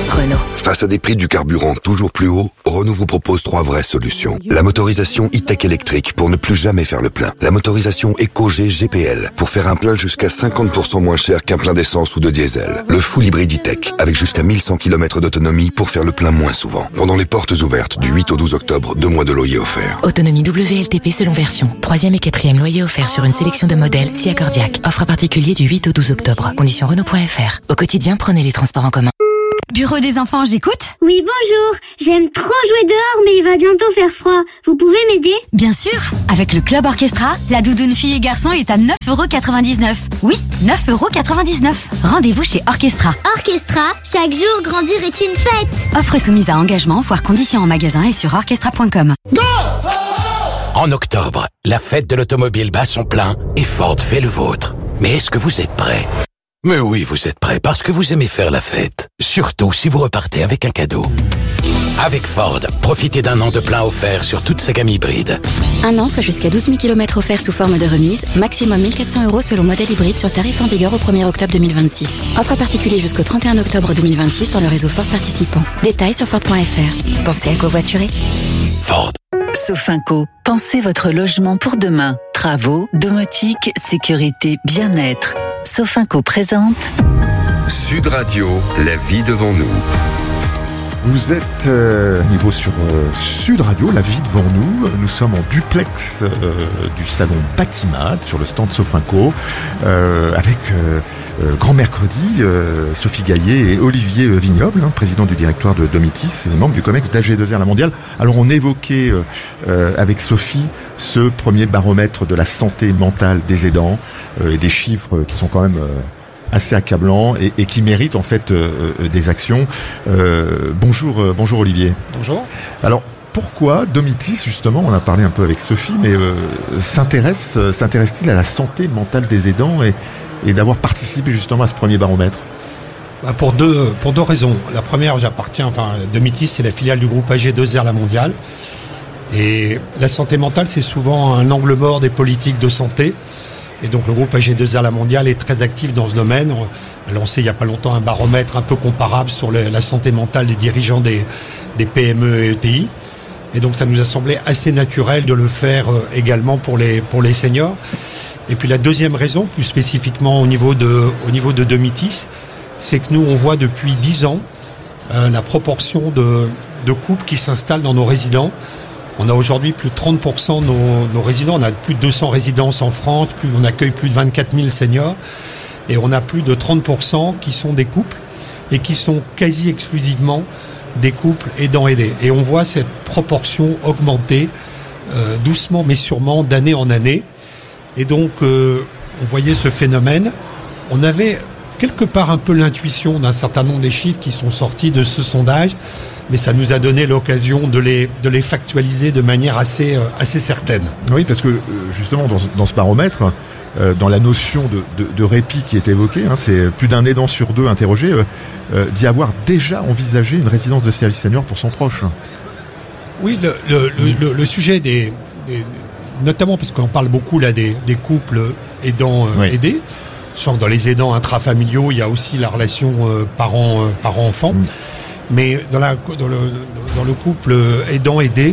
Renault. Face à des prix du carburant toujours plus hauts, Renault vous propose 3 vraies solutions. La motorisation e-tech électrique pour ne plus jamais faire le plein. La motorisation EcoG GPL pour faire un plein jusqu'à 50% moins cher qu'un plein d'essence ou de diesel. Le full hybride e-tech avec jusqu'à 1100 km d'autonomie pour faire le plein moins souvent. Pendant les portes ouvertes du 8 au 12 octobre, 2 mois de loyer offerts. Autonomie WLTP selon version. 3e et 4e loyer offert sur une sélection de modèles si accordiaque. Offre à particulier du 8 au 12 octobre. Conditions Renault.fr. Au quotidien, prenez les transports en commun. Bureau des enfants, j'écoute. Oui, bonjour. J'aime trop jouer dehors, mais il va bientôt faire froid. Vous pouvez m'aider? Bien sûr. Avec le Club Orchestra, la doudoune fille et garçon est à 9,99€. Oui, 9,99€. Rendez-vous chez Orchestra. Orchestra, chaque jour grandir est une fête. Offre soumise à engagement, voire conditions en magasin et sur orchestra.com. Go! En octobre, la fête de l'automobile bat son plein et Ford fait le vôtre. Mais est-ce que vous êtes prêts? Mais oui, vous êtes prêts parce que vous aimez faire la fête. Surtout si vous repartez avec un cadeau. Avec Ford, profitez d'un an de plein offert sur toute sa gamme hybride. Un an, soit jusqu'à 12 000 km offerts sous forme de remise, maximum 1 400€ selon modèle hybride sur tarif en vigueur au 1er octobre 2026. Offre à particulier jusqu'au 31 octobre 2026 dans le réseau Ford participant. Détails sur Ford.fr. Pensez à covoiturer. Ford. Sofinco, pensez votre logement pour demain. Travaux, domotique, sécurité, bien-être. Sofinco présente Sud Radio, la vie devant nous. Vous êtes à niveau sur Sud Radio, la vie devant nous. Nous sommes en duplex du salon Batimat sur le stand Sofinco avec Grand Mercredi, Sophie Gaillet et Olivier Vignoble, président du directoire de Domitis et membre du COMEX d'AG2R La Mondiale. Alors on évoquait avec Sophie ce premier baromètre de la santé mentale des aidants et des chiffres qui sont quand même assez accablants et qui méritent en fait des actions. Bonjour Olivier. Bonjour. Alors pourquoi Domitis, justement, on a parlé un peu avec Sophie, mais s'intéresse-t-il à la santé mentale des aidants et d'avoir participé justement à ce premier baromètre? Pour deux raisons. La première, Domitis, c'est la filiale du groupe AG2R La Mondiale. Et la santé mentale, c'est souvent un angle mort des politiques de santé. Et donc le groupe AG2R La Mondiale est très actif dans ce domaine. On a lancé il n'y a pas longtemps un baromètre un peu comparable sur la santé mentale des dirigeants des PME et ETI. Et donc ça nous a semblé assez naturel de le faire également pour les seniors. Et puis la deuxième raison, plus spécifiquement au niveau de Domitis, c'est que nous on voit depuis 10 ans la proportion de couples qui s'installent dans nos résidents. On a aujourd'hui plus de 30% de nos résidents. On a plus de 200 résidences en France. On accueille plus de 24 000 seniors. Et on a plus de 30% qui sont des couples et qui sont quasi exclusivement des couples aidants-aidés. Et on voit cette proportion augmenter doucement mais sûrement d'année en année. Et donc, on voyait ce phénomène. On avait quelque part un peu l'intuition d'un certain nombre des chiffres qui sont sortis de ce sondage. Mais ça nous a donné l'occasion de les factualiser de manière assez certaine. Oui, parce que justement dans ce baromètre, dans la notion de répit qui est évoquée, c'est plus d'un aidant sur 2 interrogé d'y avoir déjà envisagé une résidence de service senior pour son proche. Oui, le sujet notamment parce qu'on parle beaucoup là des couples aidants aidés. Sans que dans les aidants intrafamiliaux, il y a aussi la relation parents-enfants. Mais dans le couple aidant-aidé,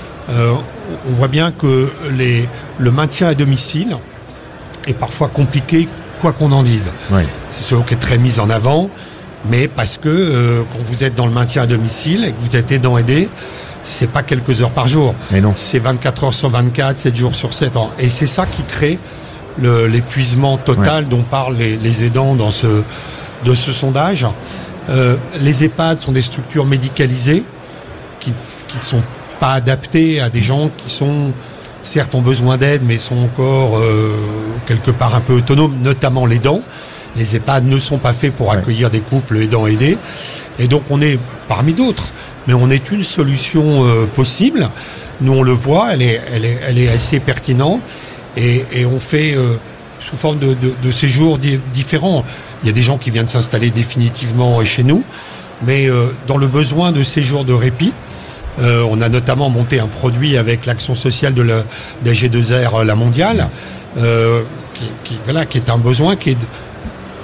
on voit bien que le maintien à domicile est parfois compliqué, quoi qu'on en dise. Oui. C'est ce qui est très mis en avant, mais parce que quand vous êtes dans le maintien à domicile et que vous êtes aidant-aidé, c'est pas quelques heures par jour. Mais non. C'est 24 heures sur 24, 7 jours sur 7 ans. Et c'est ça qui crée l'épuisement total dont parlent les aidants de ce sondage. Les EHPAD sont des structures médicalisées qui ne sont pas adaptées à des gens qui sont, certes, ont besoin d'aide, mais sont encore quelque part un peu autonomes, notamment l'aidant. Les EHPAD ne sont pas faits pour accueillir des couples aidants-aidés. Et donc on est parmi d'autres, mais on est une solution possible. Nous on le voit, elle est assez pertinente et on fait sous forme de séjours différents. Il y a des gens qui viennent s'installer définitivement chez nous, mais dans le besoin de séjours de répit, on a notamment monté un produit avec l'action sociale d'AG2R La Mondiale, qui est un besoin qui est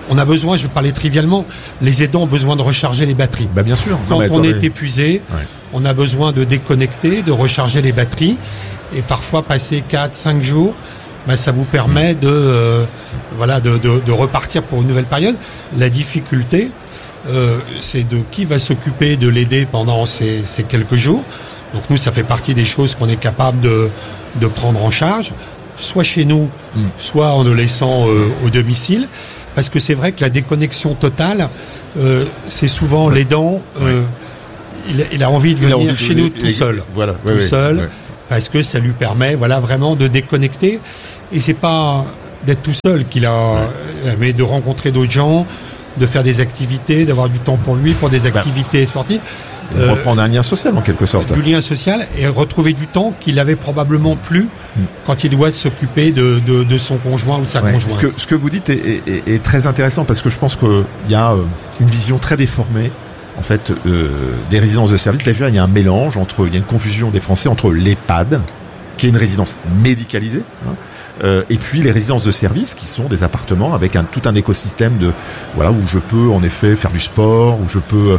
on a besoin, je vais parler trivialement, les aidants ont besoin de recharger les batteries. Bah bien sûr. Quand on est épuisé, on a besoin de déconnecter, de recharger les batteries. Et parfois, passer 4-5 jours, ça vous permet de repartir pour une nouvelle période. La difficulté, c'est de qui va s'occuper de l'aider pendant ces quelques jours. Donc nous, ça fait partie des choses qu'on est capable de prendre en charge, soit chez nous, soit en le laissant au domicile. Parce que c'est vrai que la déconnexion totale, c'est souvent l'aidant, il a envie de venir chez nous tout seul. Voilà, parce que ça lui permet vraiment de déconnecter. Et c'est pas d'être tout seul mais de rencontrer d'autres gens, de faire des activités, d'avoir du temps pour lui, pour des activités sportives. Reprendre un lien social en quelque sorte. Du lien social et retrouver du temps qu'il avait probablement plus quand il doit s'occuper de son conjoint ou de sa conjointe. Ce que vous dites est très intéressant parce que je pense qu'il y a une vision très déformée en fait des résidences de service. Déjà il y a un mélange il y a une confusion des Français entre l'EHPAD qui est une résidence médicalisée et puis les résidences de service qui sont des appartements avec tout un écosystème où je peux en effet faire du sport, où je peux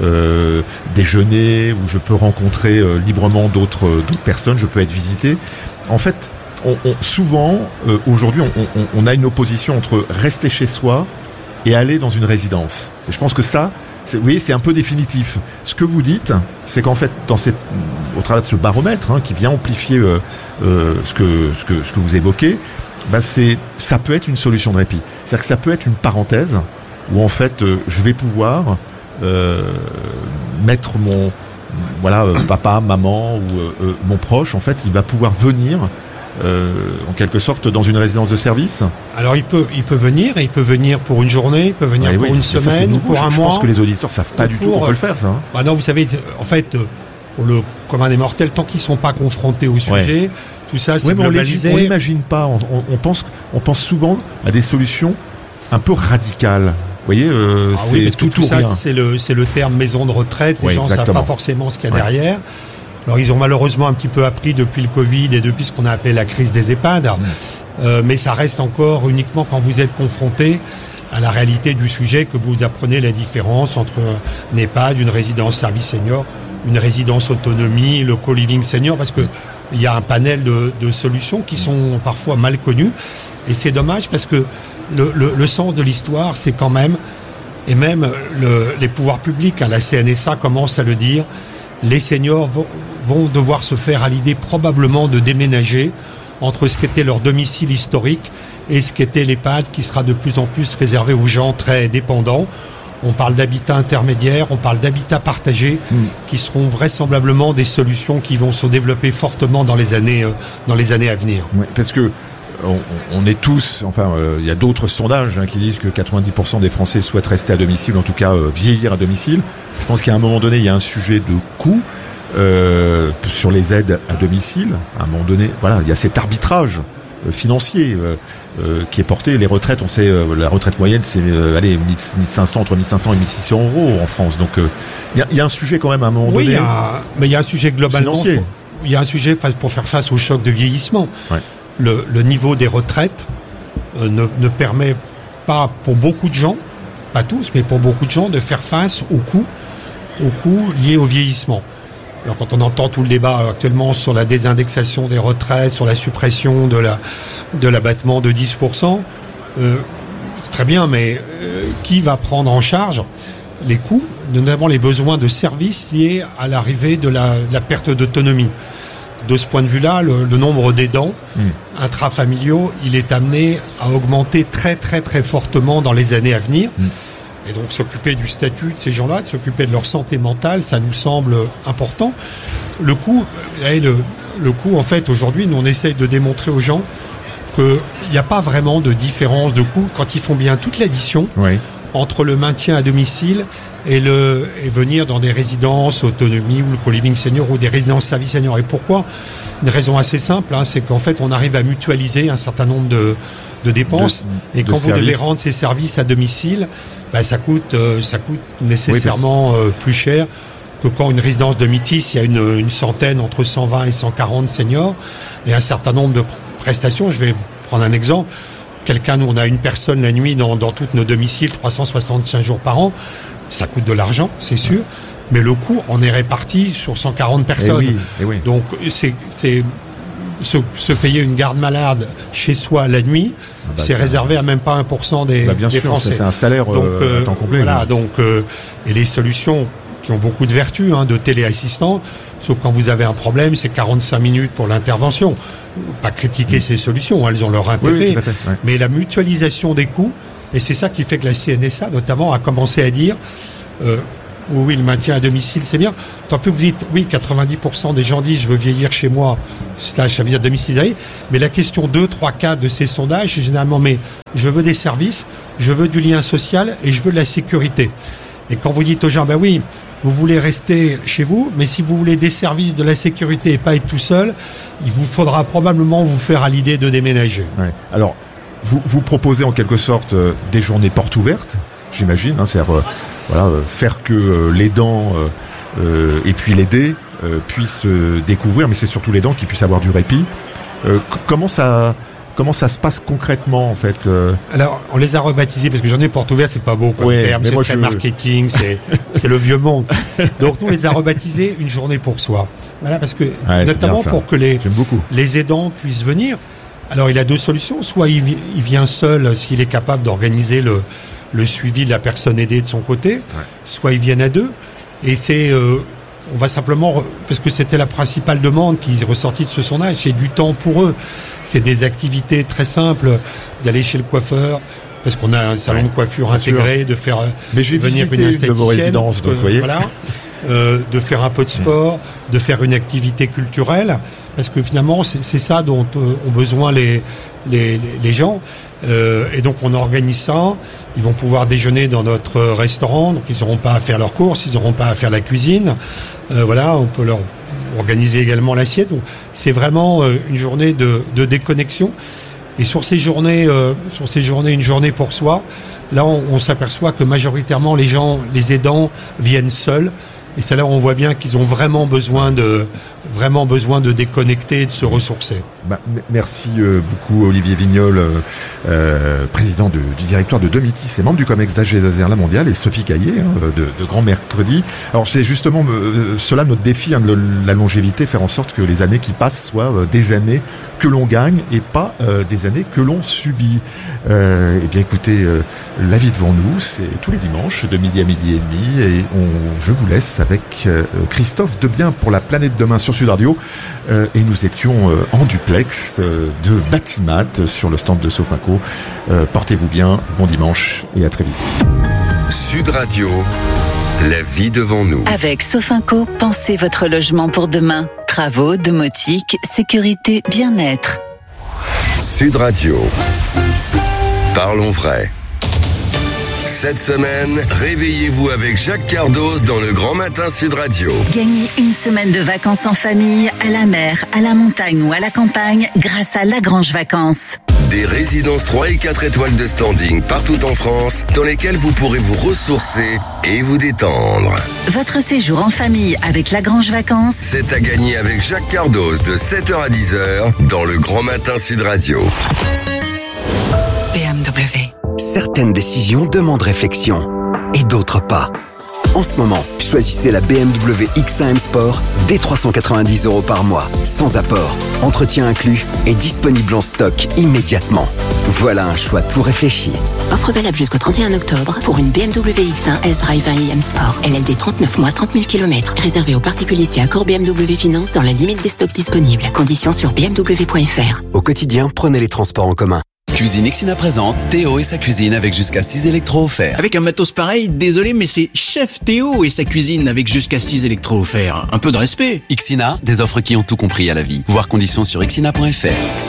déjeuner, où je peux rencontrer librement d'autres personnes, je peux être visité. En fait, souvent aujourd'hui on a une opposition entre rester chez soi et aller dans une résidence. Et je pense que ça, vous voyez, c'est un peu définitif. Ce que vous dites, c'est qu'en fait, au travers de ce baromètre qui vient amplifier ce que vous évoquez, ça peut être une solution de répit. C'est-à-dire que ça peut être une parenthèse où en fait, je vais pouvoir mettre mon papa, maman ou mon proche. En fait, il va pouvoir venir. En quelque sorte dans une résidence de service. Alors il peut venir, et il peut venir pour une journée, il peut venir pour une semaine, pour un mois. Je pense que les auditeurs savent pas du tout qu'on peut le faire, ça. Non, vous savez, en fait, pour le commun des mortels, tant qu'ils sont pas confrontés au sujet, tout ça, c'est globalisé. On l'imagine pas. On pense souvent à des solutions un peu radicales. Vous voyez, c'est tout ou rien. C'est le terme maison de retraite. Les gens savent pas forcément ce qu'il y a derrière. Alors ils ont malheureusement un petit peu appris depuis le Covid et depuis ce qu'on a appelé la crise des EHPAD, mais ça reste encore uniquement quand vous êtes confronté à la réalité du sujet que vous apprenez la différence entre un EHPAD, une résidence service senior, une résidence autonomie, le co-living senior, parce que il y a un panel de solutions qui sont parfois mal connues et c'est dommage parce que le sens de l'histoire, c'est quand même, et même les pouvoirs publics, la CNSA commence à le dire, les seniors vont devoir se faire à l'idée probablement de déménager entre ce qu'était leur domicile historique et ce qu'était l'EHPAD qui sera de plus en plus réservé aux gens très dépendants. On parle d'habitat intermédiaire, on parle d'habitat partagé qui seront vraisemblablement des solutions qui vont se développer fortement dans les années à venir. Oui, parce que on est tous, il y a d'autres sondages qui disent que 90% des Français souhaitent rester à domicile, en tout cas vieillir à domicile. Je pense qu'à un moment donné, il y a un sujet de coût sur les aides à domicile. À un moment donné, il y a cet arbitrage financier qui est porté. Les retraites, on sait, la retraite moyenne, c'est 1500, entre 1500 et 1600 euros en France. Donc il y a un sujet quand même à un moment donné. Mais il y a un sujet globalement financier. Il y a un sujet pour faire face au choc de vieillissement. Ouais. Le niveau des retraites ne permet pas pour beaucoup de gens, pas tous, mais pour beaucoup de gens, de faire face aux coûts liés au vieillissement. Alors quand on entend tout le débat actuellement sur la désindexation des retraites, sur la suppression de l'abattement de 10%, très bien, mais qui va prendre en charge les coûts, notamment les besoins de services liés à l'arrivée de la perte d'autonomie? De ce point de vue-là, le nombre d'aidants intrafamiliaux, il est amené à augmenter très très très fortement dans les années à venir. Et donc s'occuper du statut de ces gens-là, de s'occuper de leur santé mentale, ça nous semble important. Le coût, en fait, aujourd'hui, nous on essaye de démontrer aux gens qu'il n'y a pas vraiment de différence de coût quand ils font bien toute l'addition entre le maintien à domicile et venir dans des résidences autonomie ou le co-living senior ou des résidences service senior. Et pourquoi? Une raison assez simple, c'est qu'en fait on arrive à mutualiser un certain nombre de dépenses et quand vous devez rendre ces services à domicile, ça coûte nécessairement plus cher que quand une résidence de Métis, il y a une centaine, entre 120 et 140 seniors et un certain nombre de prestations. Je vais prendre un exemple. quelqu'un, nous on a une personne la nuit dans tous nos domiciles, 365 jours par an, ça coûte de l'argent, c'est sûr, mais le coût, on est réparti sur 140 personnes. Et oui. Donc c'est se payer une garde malade chez soi la nuit, c'est réservé à même pas 1% des Français. C'est un salaire à temps complet. Voilà, et les solutions qui ont beaucoup de vertus, de téléassistant, sauf quand vous avez un problème, c'est 45 minutes pour l'intervention. Pas critiquer ces solutions, elles ont leur intérêt, tout à fait, ouais. Mais la mutualisation des coûts, et c'est ça qui fait que la CNSA, notamment, a commencé à dire oui, le maintien à domicile, c'est bien. Tant que vous dites, oui, 90% des gens disent je veux vieillir chez moi, ça veut dire domicilié, mais la question 2, 3, 4 de ces sondages, c'est généralement, mais je veux des services, je veux du lien social et je veux de la sécurité. Et quand vous dites aux gens, oui, vous voulez rester chez vous, mais si vous voulez des services, de la sécurité et pas être tout seul, il vous faudra probablement vous faire à l'idée de déménager. Ouais. Alors, vous proposez en quelque sorte des journées portes ouvertes, j'imagine, c'est-à-dire faire que l'aidant et puis l'aider puissent découvrir, mais c'est surtout l'aidant qui puisse avoir du répit. Comment ça se passe concrètement en fait Alors, on les a rebaptisés parce que journée porte ouverte, c'est pas beau comme terme, c'est très marketing, c'est le vieux monde. Donc nous, on les a rebaptisés une journée pour soi. Voilà, parce que notamment pour que les aidants puissent venir. Alors, il a deux solutions. Soit il vient seul s'il est capable d'organiser le suivi de la personne aidée de son côté, soit ils viennent à deux. Et on va simplement, parce que c'était la principale demande qui est ressortie de ce sondage, c'est du temps pour eux. C'est des activités très simples, d'aller chez le coiffeur, parce qu'on a un salon de coiffure intégré, de faire venir une esthéticienne, de vos résidences, donc, voyez. Voilà, de faire un peu de sport, de faire une activité culturelle, parce que finalement c'est ça dont ont besoin les gens. Et donc on organise ça. Ils vont pouvoir déjeuner dans notre restaurant, donc ils n'auront pas à faire leurs courses, ils n'auront pas à faire la cuisine. On peut leur organiser également l'assiette. Donc c'est vraiment une journée de déconnexion. Et sur ces journées, une journée pour soi, là on s'aperçoit que majoritairement les aidants viennent seuls. Et c'est là où on voit bien qu'ils ont vraiment besoin de déconnecter et de se ressourcer. Merci beaucoup Olivier Vignol, président du directoire de Domitis et membre du COMEX d'AG La Mondiale, et Sophie Caillé de Grand Mercredi. Alors c'est justement cela notre défi, de la longévité, faire en sorte que les années qui passent soient des années que l'on gagne et pas des années que l'on subit. Eh bien écoutez, la vie devant nous, c'est tous les dimanches de midi à midi et demi, et je vous laisse avec Christophe Debien pour La Planète Demain sur Sud Radio, et nous étions en duplex de Batimat sur le stand de Sofinco. Portez-vous bien, bon dimanche et à très vite. Sud Radio, la vie devant nous. Avec Sofinco, pensez votre logement pour demain. Travaux, domotique, sécurité, bien-être. Sud Radio, parlons vrai. Cette semaine, réveillez-vous avec Jacques Cardos dans le Grand Matin Sud Radio. Gagnez une semaine de vacances en famille, à la mer, à la montagne ou à la campagne grâce à Lagrange Vacances. Des résidences 3 et 4 étoiles de standing partout en France dans lesquelles vous pourrez vous ressourcer et vous détendre. Votre séjour en famille avec Lagrange Vacances, c'est à gagner avec Jacques Cardos de 7h à 10h dans le Grand Matin Sud Radio. BMW. Certaines décisions demandent réflexion et d'autres pas. En ce moment, choisissez la BMW X1 M Sport dès 390 € par mois, sans apport, entretien inclus et disponible en stock immédiatement. Voilà un choix tout réfléchi. Offre valable jusqu'au 31 octobre pour une BMW X1 S-Drive 1 M Sport. LLD 39 mois, 30 000 km. Réservé aux particuliers si accord BMW Finance dans la limite des stocks disponibles. Conditions sur bmw.fr. Au quotidien, prenez les transports en commun. Cuisine Ixina présente Théo et sa cuisine avec jusqu'à 6 électros offerts. Avec un matos pareil, désolé, mais c'est Chef Théo et sa cuisine avec jusqu'à 6 électros offerts. Un peu de respect. Ixina, des offres qui ont tout compris à la vie. Voir conditions sur ixina.fr.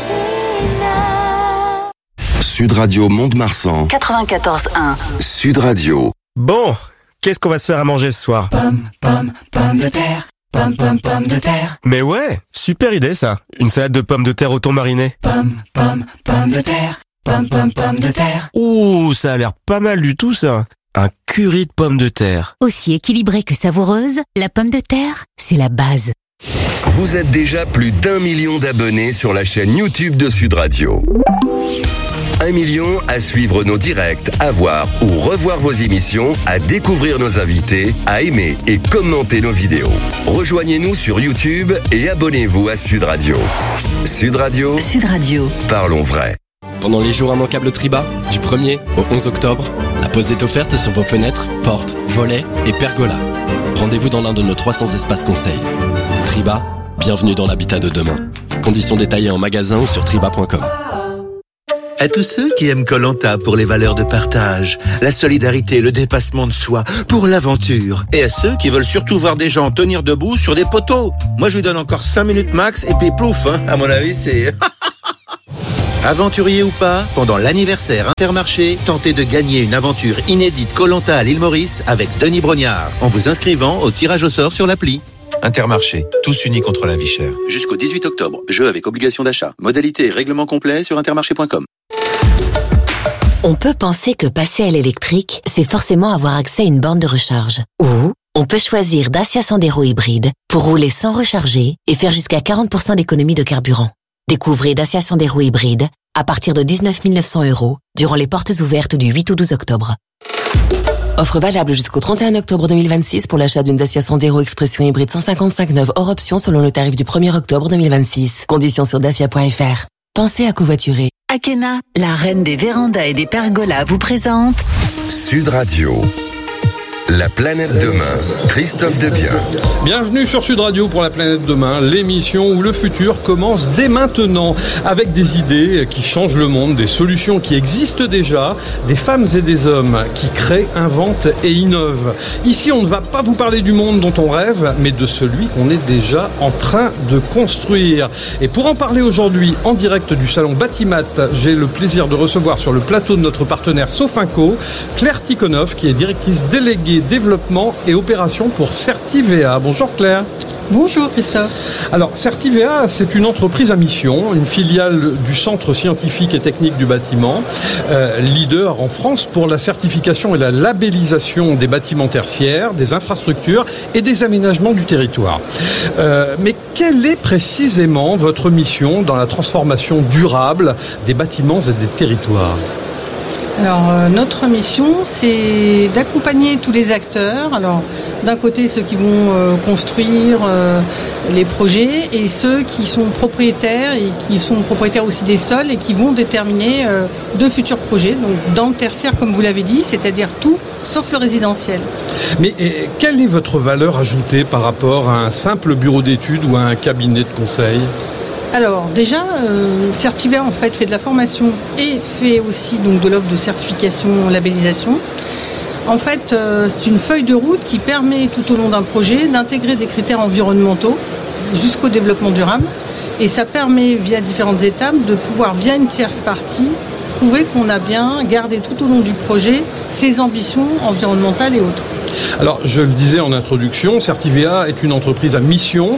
Sud Radio Mont-de-Marsan 94.1. Sud Radio. Bon, qu'est-ce qu'on va se faire à manger ce soir? Pomme de terre. Pomme de terre. Mais ouais, super idée ça. Une salade de pommes de terre au thon mariné. Pomme de terre. Pomme de terre. Ouh, ça a l'air pas mal du tout ça. Un curry de pommes de terre. Aussi équilibrée que savoureuse, la pomme de terre, c'est la base. Vous êtes déjà plus d'1 million d'abonnés sur la chaîne YouTube de Sud Radio. 1 million à suivre nos directs, à voir ou revoir vos émissions, à découvrir nos invités, à aimer et commenter nos vidéos. Rejoignez-nous sur YouTube et abonnez-vous à Sud Radio. Sud Radio. Sud Radio. Parlons vrai. Pendant les jours immanquables Triba, du 1er au 11 octobre, la pause est offerte sur vos fenêtres, portes, volets et pergolas. Rendez-vous dans l'un de nos 300 espaces conseils. Triba, bienvenue dans l'habitat de demain. Conditions détaillées en magasin ou sur triba.com. À tous ceux qui aiment Koh-Lanta pour les valeurs de partage, la solidarité, le dépassement de soi, pour l'aventure. Et à ceux qui veulent surtout voir des gens tenir debout sur des poteaux. Moi, je lui donne encore 5 minutes max et puis plouf, hein. À mon avis, c'est... Aventurier ou pas, pendant l'anniversaire Intermarché, tentez de gagner une aventure inédite Koh-Lanta à l'île Maurice avec Denis Brognard, en vous inscrivant au tirage au sort sur l'appli. Intermarché, tous unis contre la vie chère. Jusqu'au 18 octobre, jeu avec obligation d'achat. Modalité et règlement complet sur intermarché.com. On peut penser que passer à l'électrique, c'est forcément avoir accès à une borne de recharge. Ou on peut choisir Dacia Sandero hybride pour rouler sans recharger et faire jusqu'à 40% d'économie de carburant. Découvrez Dacia Sandero hybride à partir de 19 900 € durant les portes ouvertes du 8 au 12 octobre. Offre valable jusqu'au 31 octobre 2026 pour l'achat d'une Dacia Sandero Expression hybride 155 neuve hors option selon le tarif du 1er octobre 2026. Conditions sur dacia.fr. Pensez à covoiturer. Akena, la reine des vérandas et des pergolas, vous présente Sud Radio. La planète demain, Christophe Debien. Bienvenue sur Sud Radio pour La planète demain, l'émission où le futur commence dès maintenant, avec des idées qui changent le monde, des solutions qui existent déjà, des femmes et des hommes qui créent, inventent et innovent. Ici, on ne va pas vous parler du monde dont on rêve, mais de celui qu'on est déjà en train de construire. Et pour en parler aujourd'hui, en direct du salon Batimat, j'ai le plaisir de recevoir sur le plateau de notre partenaire Sofinco, Claire Tikhonov, qui est directrice déléguée développement et opération pour Certivea. Bonjour Claire. Bonjour Christophe. Alors Certivea, c'est une entreprise à mission, une filiale du Centre scientifique et technique du bâtiment, leader en France pour la certification et la labellisation des bâtiments tertiaires, des infrastructures et des aménagements du territoire. Mais quelle est précisément votre mission dans la transformation durable des bâtiments et des territoires ? Alors, notre mission, c'est d'accompagner tous les acteurs. Alors, d'un côté, ceux qui vont construire les projets et ceux qui sont propriétaires et qui sont propriétaires aussi des sols et qui vont déterminer de futurs projets. Donc, dans le tertiaire, comme vous l'avez dit, c'est-à-dire tout sauf le résidentiel. Mais quelle est votre valeur ajoutée par rapport à un simple bureau d'études ou à un cabinet de conseil ? Alors déjà, Certivea en fait de la formation et fait aussi donc de l'offre de certification, labellisation. En fait, c'est une feuille de route qui permet tout au long d'un projet d'intégrer des critères environnementaux jusqu'au développement durable. Et ça permet, via différentes étapes, de pouvoir, via une tierce partie, prouver qu'on a bien gardé tout au long du projet ses ambitions environnementales et autres. Alors, je le disais en introduction, Certivea est une entreprise à mission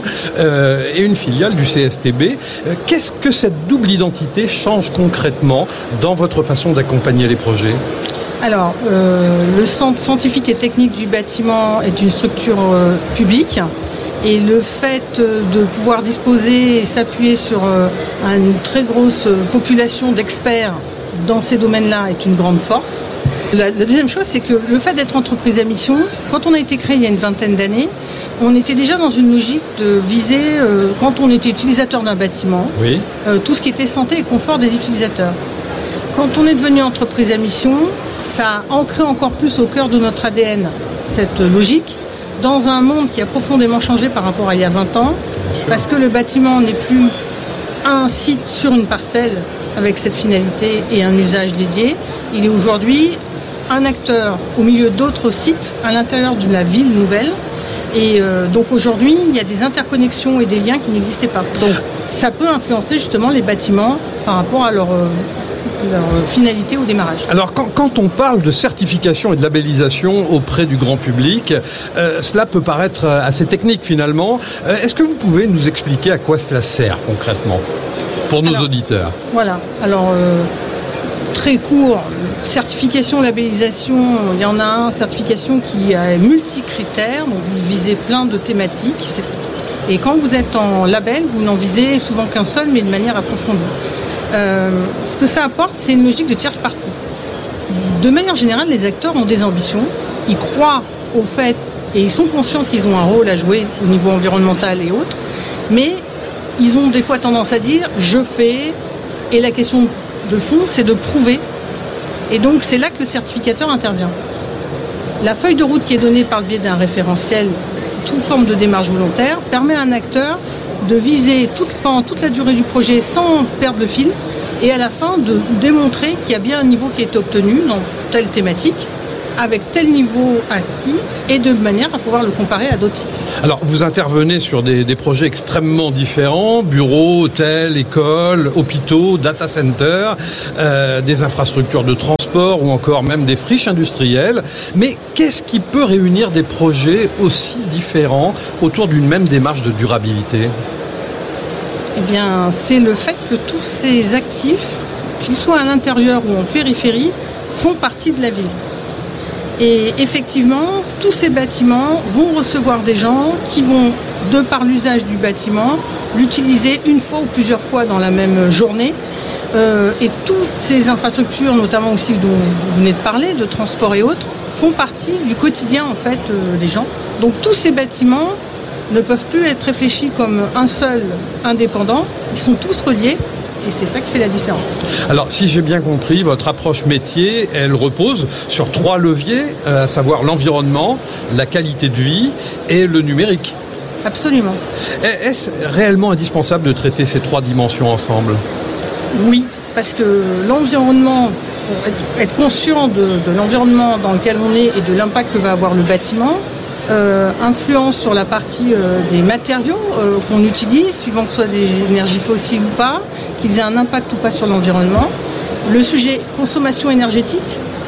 et une filiale du CSTB. Qu'est-ce que cette double identité change concrètement dans votre façon d'accompagner les projets ? Alors, le Centre scientifique et technique du bâtiment est une structure publique. Et le fait de pouvoir disposer et s'appuyer sur une très grosse population d'experts dans ces domaines-là est une grande force. La deuxième chose, c'est que le fait d'être entreprise à mission, quand on a été créé il y a une vingtaine d'années, on était déjà dans une logique de viser, quand on était utilisateur d'un bâtiment, oui, tout ce qui était santé et confort des utilisateurs. Quand on est devenu entreprise à mission, ça a ancré encore plus au cœur de notre ADN cette logique, dans un monde qui a profondément changé par rapport à il y a 20 ans, parce que le bâtiment n'est plus un site sur une parcelle avec cette finalité et un usage dédié. Il est aujourd'hui un acteur au milieu d'autres sites à l'intérieur de la ville nouvelle. Et donc aujourd'hui, il y a des interconnexions et des liens qui n'existaient pas. Donc ça peut influencer justement les bâtiments par rapport à leur finalité au démarrage. Alors quand on parle de certification et de labellisation auprès du grand public, cela peut paraître assez technique finalement. Est-ce que vous pouvez nous expliquer à quoi cela sert concrètement pour nos auditeurs ? Voilà, alors très court, certification, labellisation, il y en a un, certification qui a multi-critères, donc vous visez plein de thématiques. Et quand vous êtes en label, vous n'en visez souvent qu'un seul, mais de manière approfondie. Ce que ça apporte, c'est une logique de tierce partie. De manière générale, les acteurs ont des ambitions, ils croient au fait et ils sont conscients qu'ils ont un rôle à jouer au niveau environnemental et autres, mais ils ont des fois tendance à dire « je fais », et la question de fond, c'est de prouver. Et donc, c'est là que le certificateur intervient. La feuille de route qui est donnée par le biais d'un référentiel, toute forme de démarche volontaire, permet à un acteur de viser pendant toute la durée du projet sans perdre le fil, et à la fin de démontrer qu'il y a bien un niveau qui est obtenu dans telle thématique, avec tel niveau acquis, et de manière à pouvoir le comparer à d'autres sites. Alors, vous intervenez sur des projets extrêmement différents, bureaux, hôtels, écoles, hôpitaux, data centers, des infrastructures de transport ou encore même des friches industrielles. Mais qu'est-ce qui peut réunir des projets aussi différents autour d'une même démarche de durabilité ? Eh bien, c'est le fait que tous ces actifs, qu'ils soient à l'intérieur ou en périphérie, font partie de la ville. Et effectivement, tous ces bâtiments vont recevoir des gens qui vont, de par l'usage du bâtiment, l'utiliser une fois ou plusieurs fois dans la même journée. Et toutes ces infrastructures, notamment aussi dont vous venez de parler, de transport et autres, font partie du quotidien en fait des gens. Donc tous ces bâtiments ne peuvent plus être réfléchis comme un seul indépendant, ils sont tous reliés. Et c'est ça qui fait la différence. Alors, si j'ai bien compris, votre approche métier, elle repose sur 3 leviers, à savoir l'environnement, la qualité de vie et le numérique. Absolument. Est-ce réellement indispensable de traiter ces 3 dimensions ensemble ? Oui, parce que l'environnement, pour être conscient de l'environnement dans lequel on est et de l'impact que va avoir le bâtiment, influence sur la partie des matériaux qu'on utilise, suivant que ce soit des énergies fossiles ou pas, qu'ils aient un impact ou pas sur l'environnement. Le sujet consommation énergétique.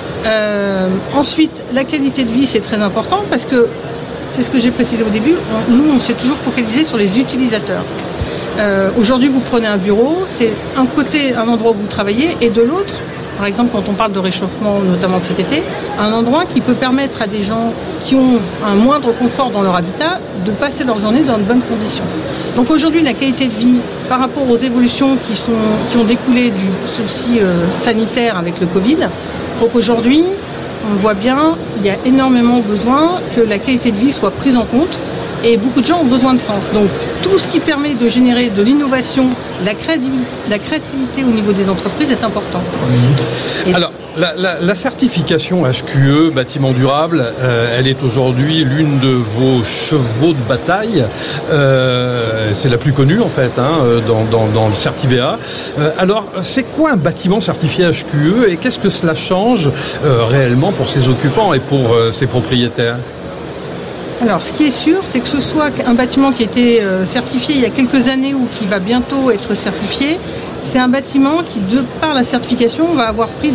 Ensuite, la qualité de vie, c'est très important parce que, c'est ce que j'ai précisé au début, on s'est toujours focalisé sur les utilisateurs. Aujourd'hui, vous prenez un bureau, c'est un côté, un endroit où vous travaillez, et de l'autre, par exemple, quand on parle de réchauffement, notamment cet été, un endroit qui peut permettre à des gens qui ont un moindre confort dans leur habitat de passer leur journée dans de bonnes conditions. Donc aujourd'hui, la qualité de vie, par rapport aux évolutions qui ont découlé du souci sanitaire avec le Covid, il faut qu'aujourd'hui, on voit bien, il y a énormément besoin que la qualité de vie soit prise en compte. Et beaucoup de gens ont besoin de sens. Donc tout ce qui permet de générer de l'innovation, la créativité au niveau des entreprises est important. Alors, la certification HQE, bâtiment durable, elle est aujourd'hui l'une de vos chevaux de bataille. C'est la plus connue en fait dans le Certivéa. Alors, c'est quoi un bâtiment certifié HQE et qu'est-ce que cela change réellement pour ses occupants et pour ses propriétaires ? Alors, ce qui est sûr, c'est que ce soit un bâtiment qui a été certifié il y a quelques années ou qui va bientôt être certifié, c'est un bâtiment qui, de par la certification, va avoir pris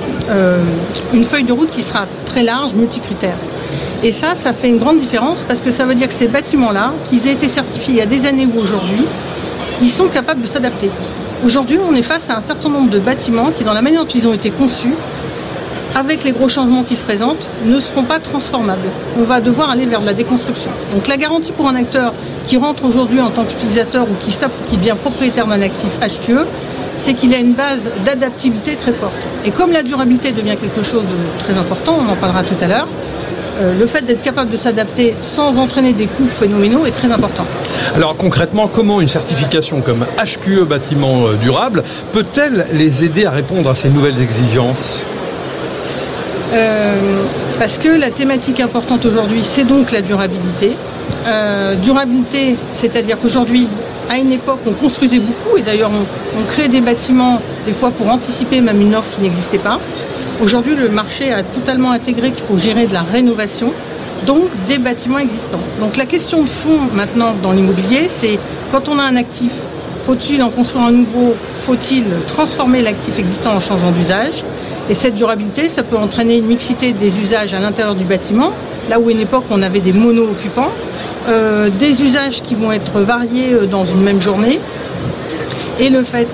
une feuille de route qui sera très large, multicritère. Et ça fait une grande différence parce que ça veut dire que ces bâtiments-là, qu'ils aient été certifiés il y a des années ou aujourd'hui, ils sont capables de s'adapter. Aujourd'hui, on est face à un certain nombre de bâtiments qui, dans la manière dont ils ont été conçus, avec les gros changements qui se présentent, ne seront pas transformables. On va devoir aller vers de la déconstruction. Donc la garantie pour un acteur qui rentre aujourd'hui en tant qu'utilisateur ou qui devient propriétaire d'un actif HQE, c'est qu'il a une base d'adaptabilité très forte. Et comme la durabilité devient quelque chose de très important, on en parlera tout à l'heure, le fait d'être capable de s'adapter sans entraîner des coûts phénoménaux est très important. Alors concrètement, comment une certification comme HQE bâtiment durable peut-elle les aider à répondre à ces nouvelles exigences ? Parce que la thématique importante aujourd'hui, c'est donc la durabilité. Durabilité, c'est-à-dire qu'aujourd'hui, à une époque, on construisait beaucoup et d'ailleurs, on créait des bâtiments, des fois pour anticiper même une offre qui n'existait pas. Aujourd'hui, le marché a totalement intégré qu'il faut gérer de la rénovation, donc des bâtiments existants. Donc la question de fond maintenant dans l'immobilier, c'est quand on a un actif, faut-il en construire un nouveau ? Faut-il transformer l'actif existant en changeant d'usage ? Et cette durabilité, ça peut entraîner une mixité des usages à l'intérieur du bâtiment, là où à une époque on avait des mono-occupants, des usages qui vont être variés dans une même journée, et le fait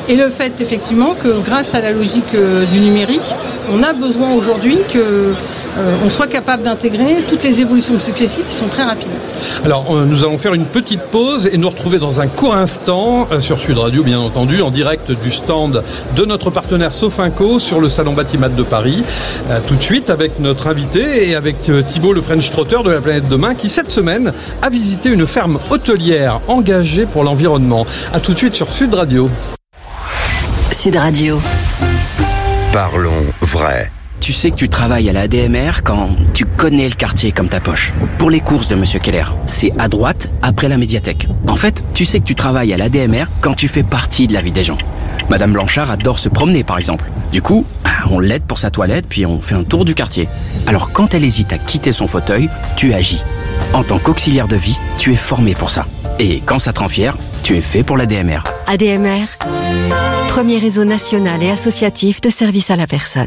effectivement que grâce à la logique du numérique, on a besoin aujourd'hui que on soit capable d'intégrer toutes les évolutions successives qui sont très rapides. Alors, nous allons faire une petite pause et nous retrouver dans un court instant sur Sud Radio, bien entendu, en direct du stand de notre partenaire Sofinco sur le salon Batimat de Paris. Tout de suite avec notre invité et avec Thibaut, le French Trotter de la planète demain, qui cette semaine a visité une ferme hôtelière engagée pour l'environnement. À tout de suite sur Sud Radio. Sud Radio. Parlons vrai. Tu sais que tu travailles à la ADMR quand tu connais le quartier comme ta poche. Pour les courses de Monsieur Keller, c'est à droite, après la médiathèque. En fait, tu sais que tu travailles à la ADMR quand tu fais partie de la vie des gens. Madame Blanchard adore se promener, par exemple. Du coup, on l'aide pour sa toilette, puis on fait un tour du quartier. Alors quand elle hésite à quitter son fauteuil, tu agis. En tant qu'auxiliaire de vie, tu es formé pour ça. Et quand ça te rend fier, tu es fait pour l'ADMR. ADMR, premier réseau national et associatif de services à la personne.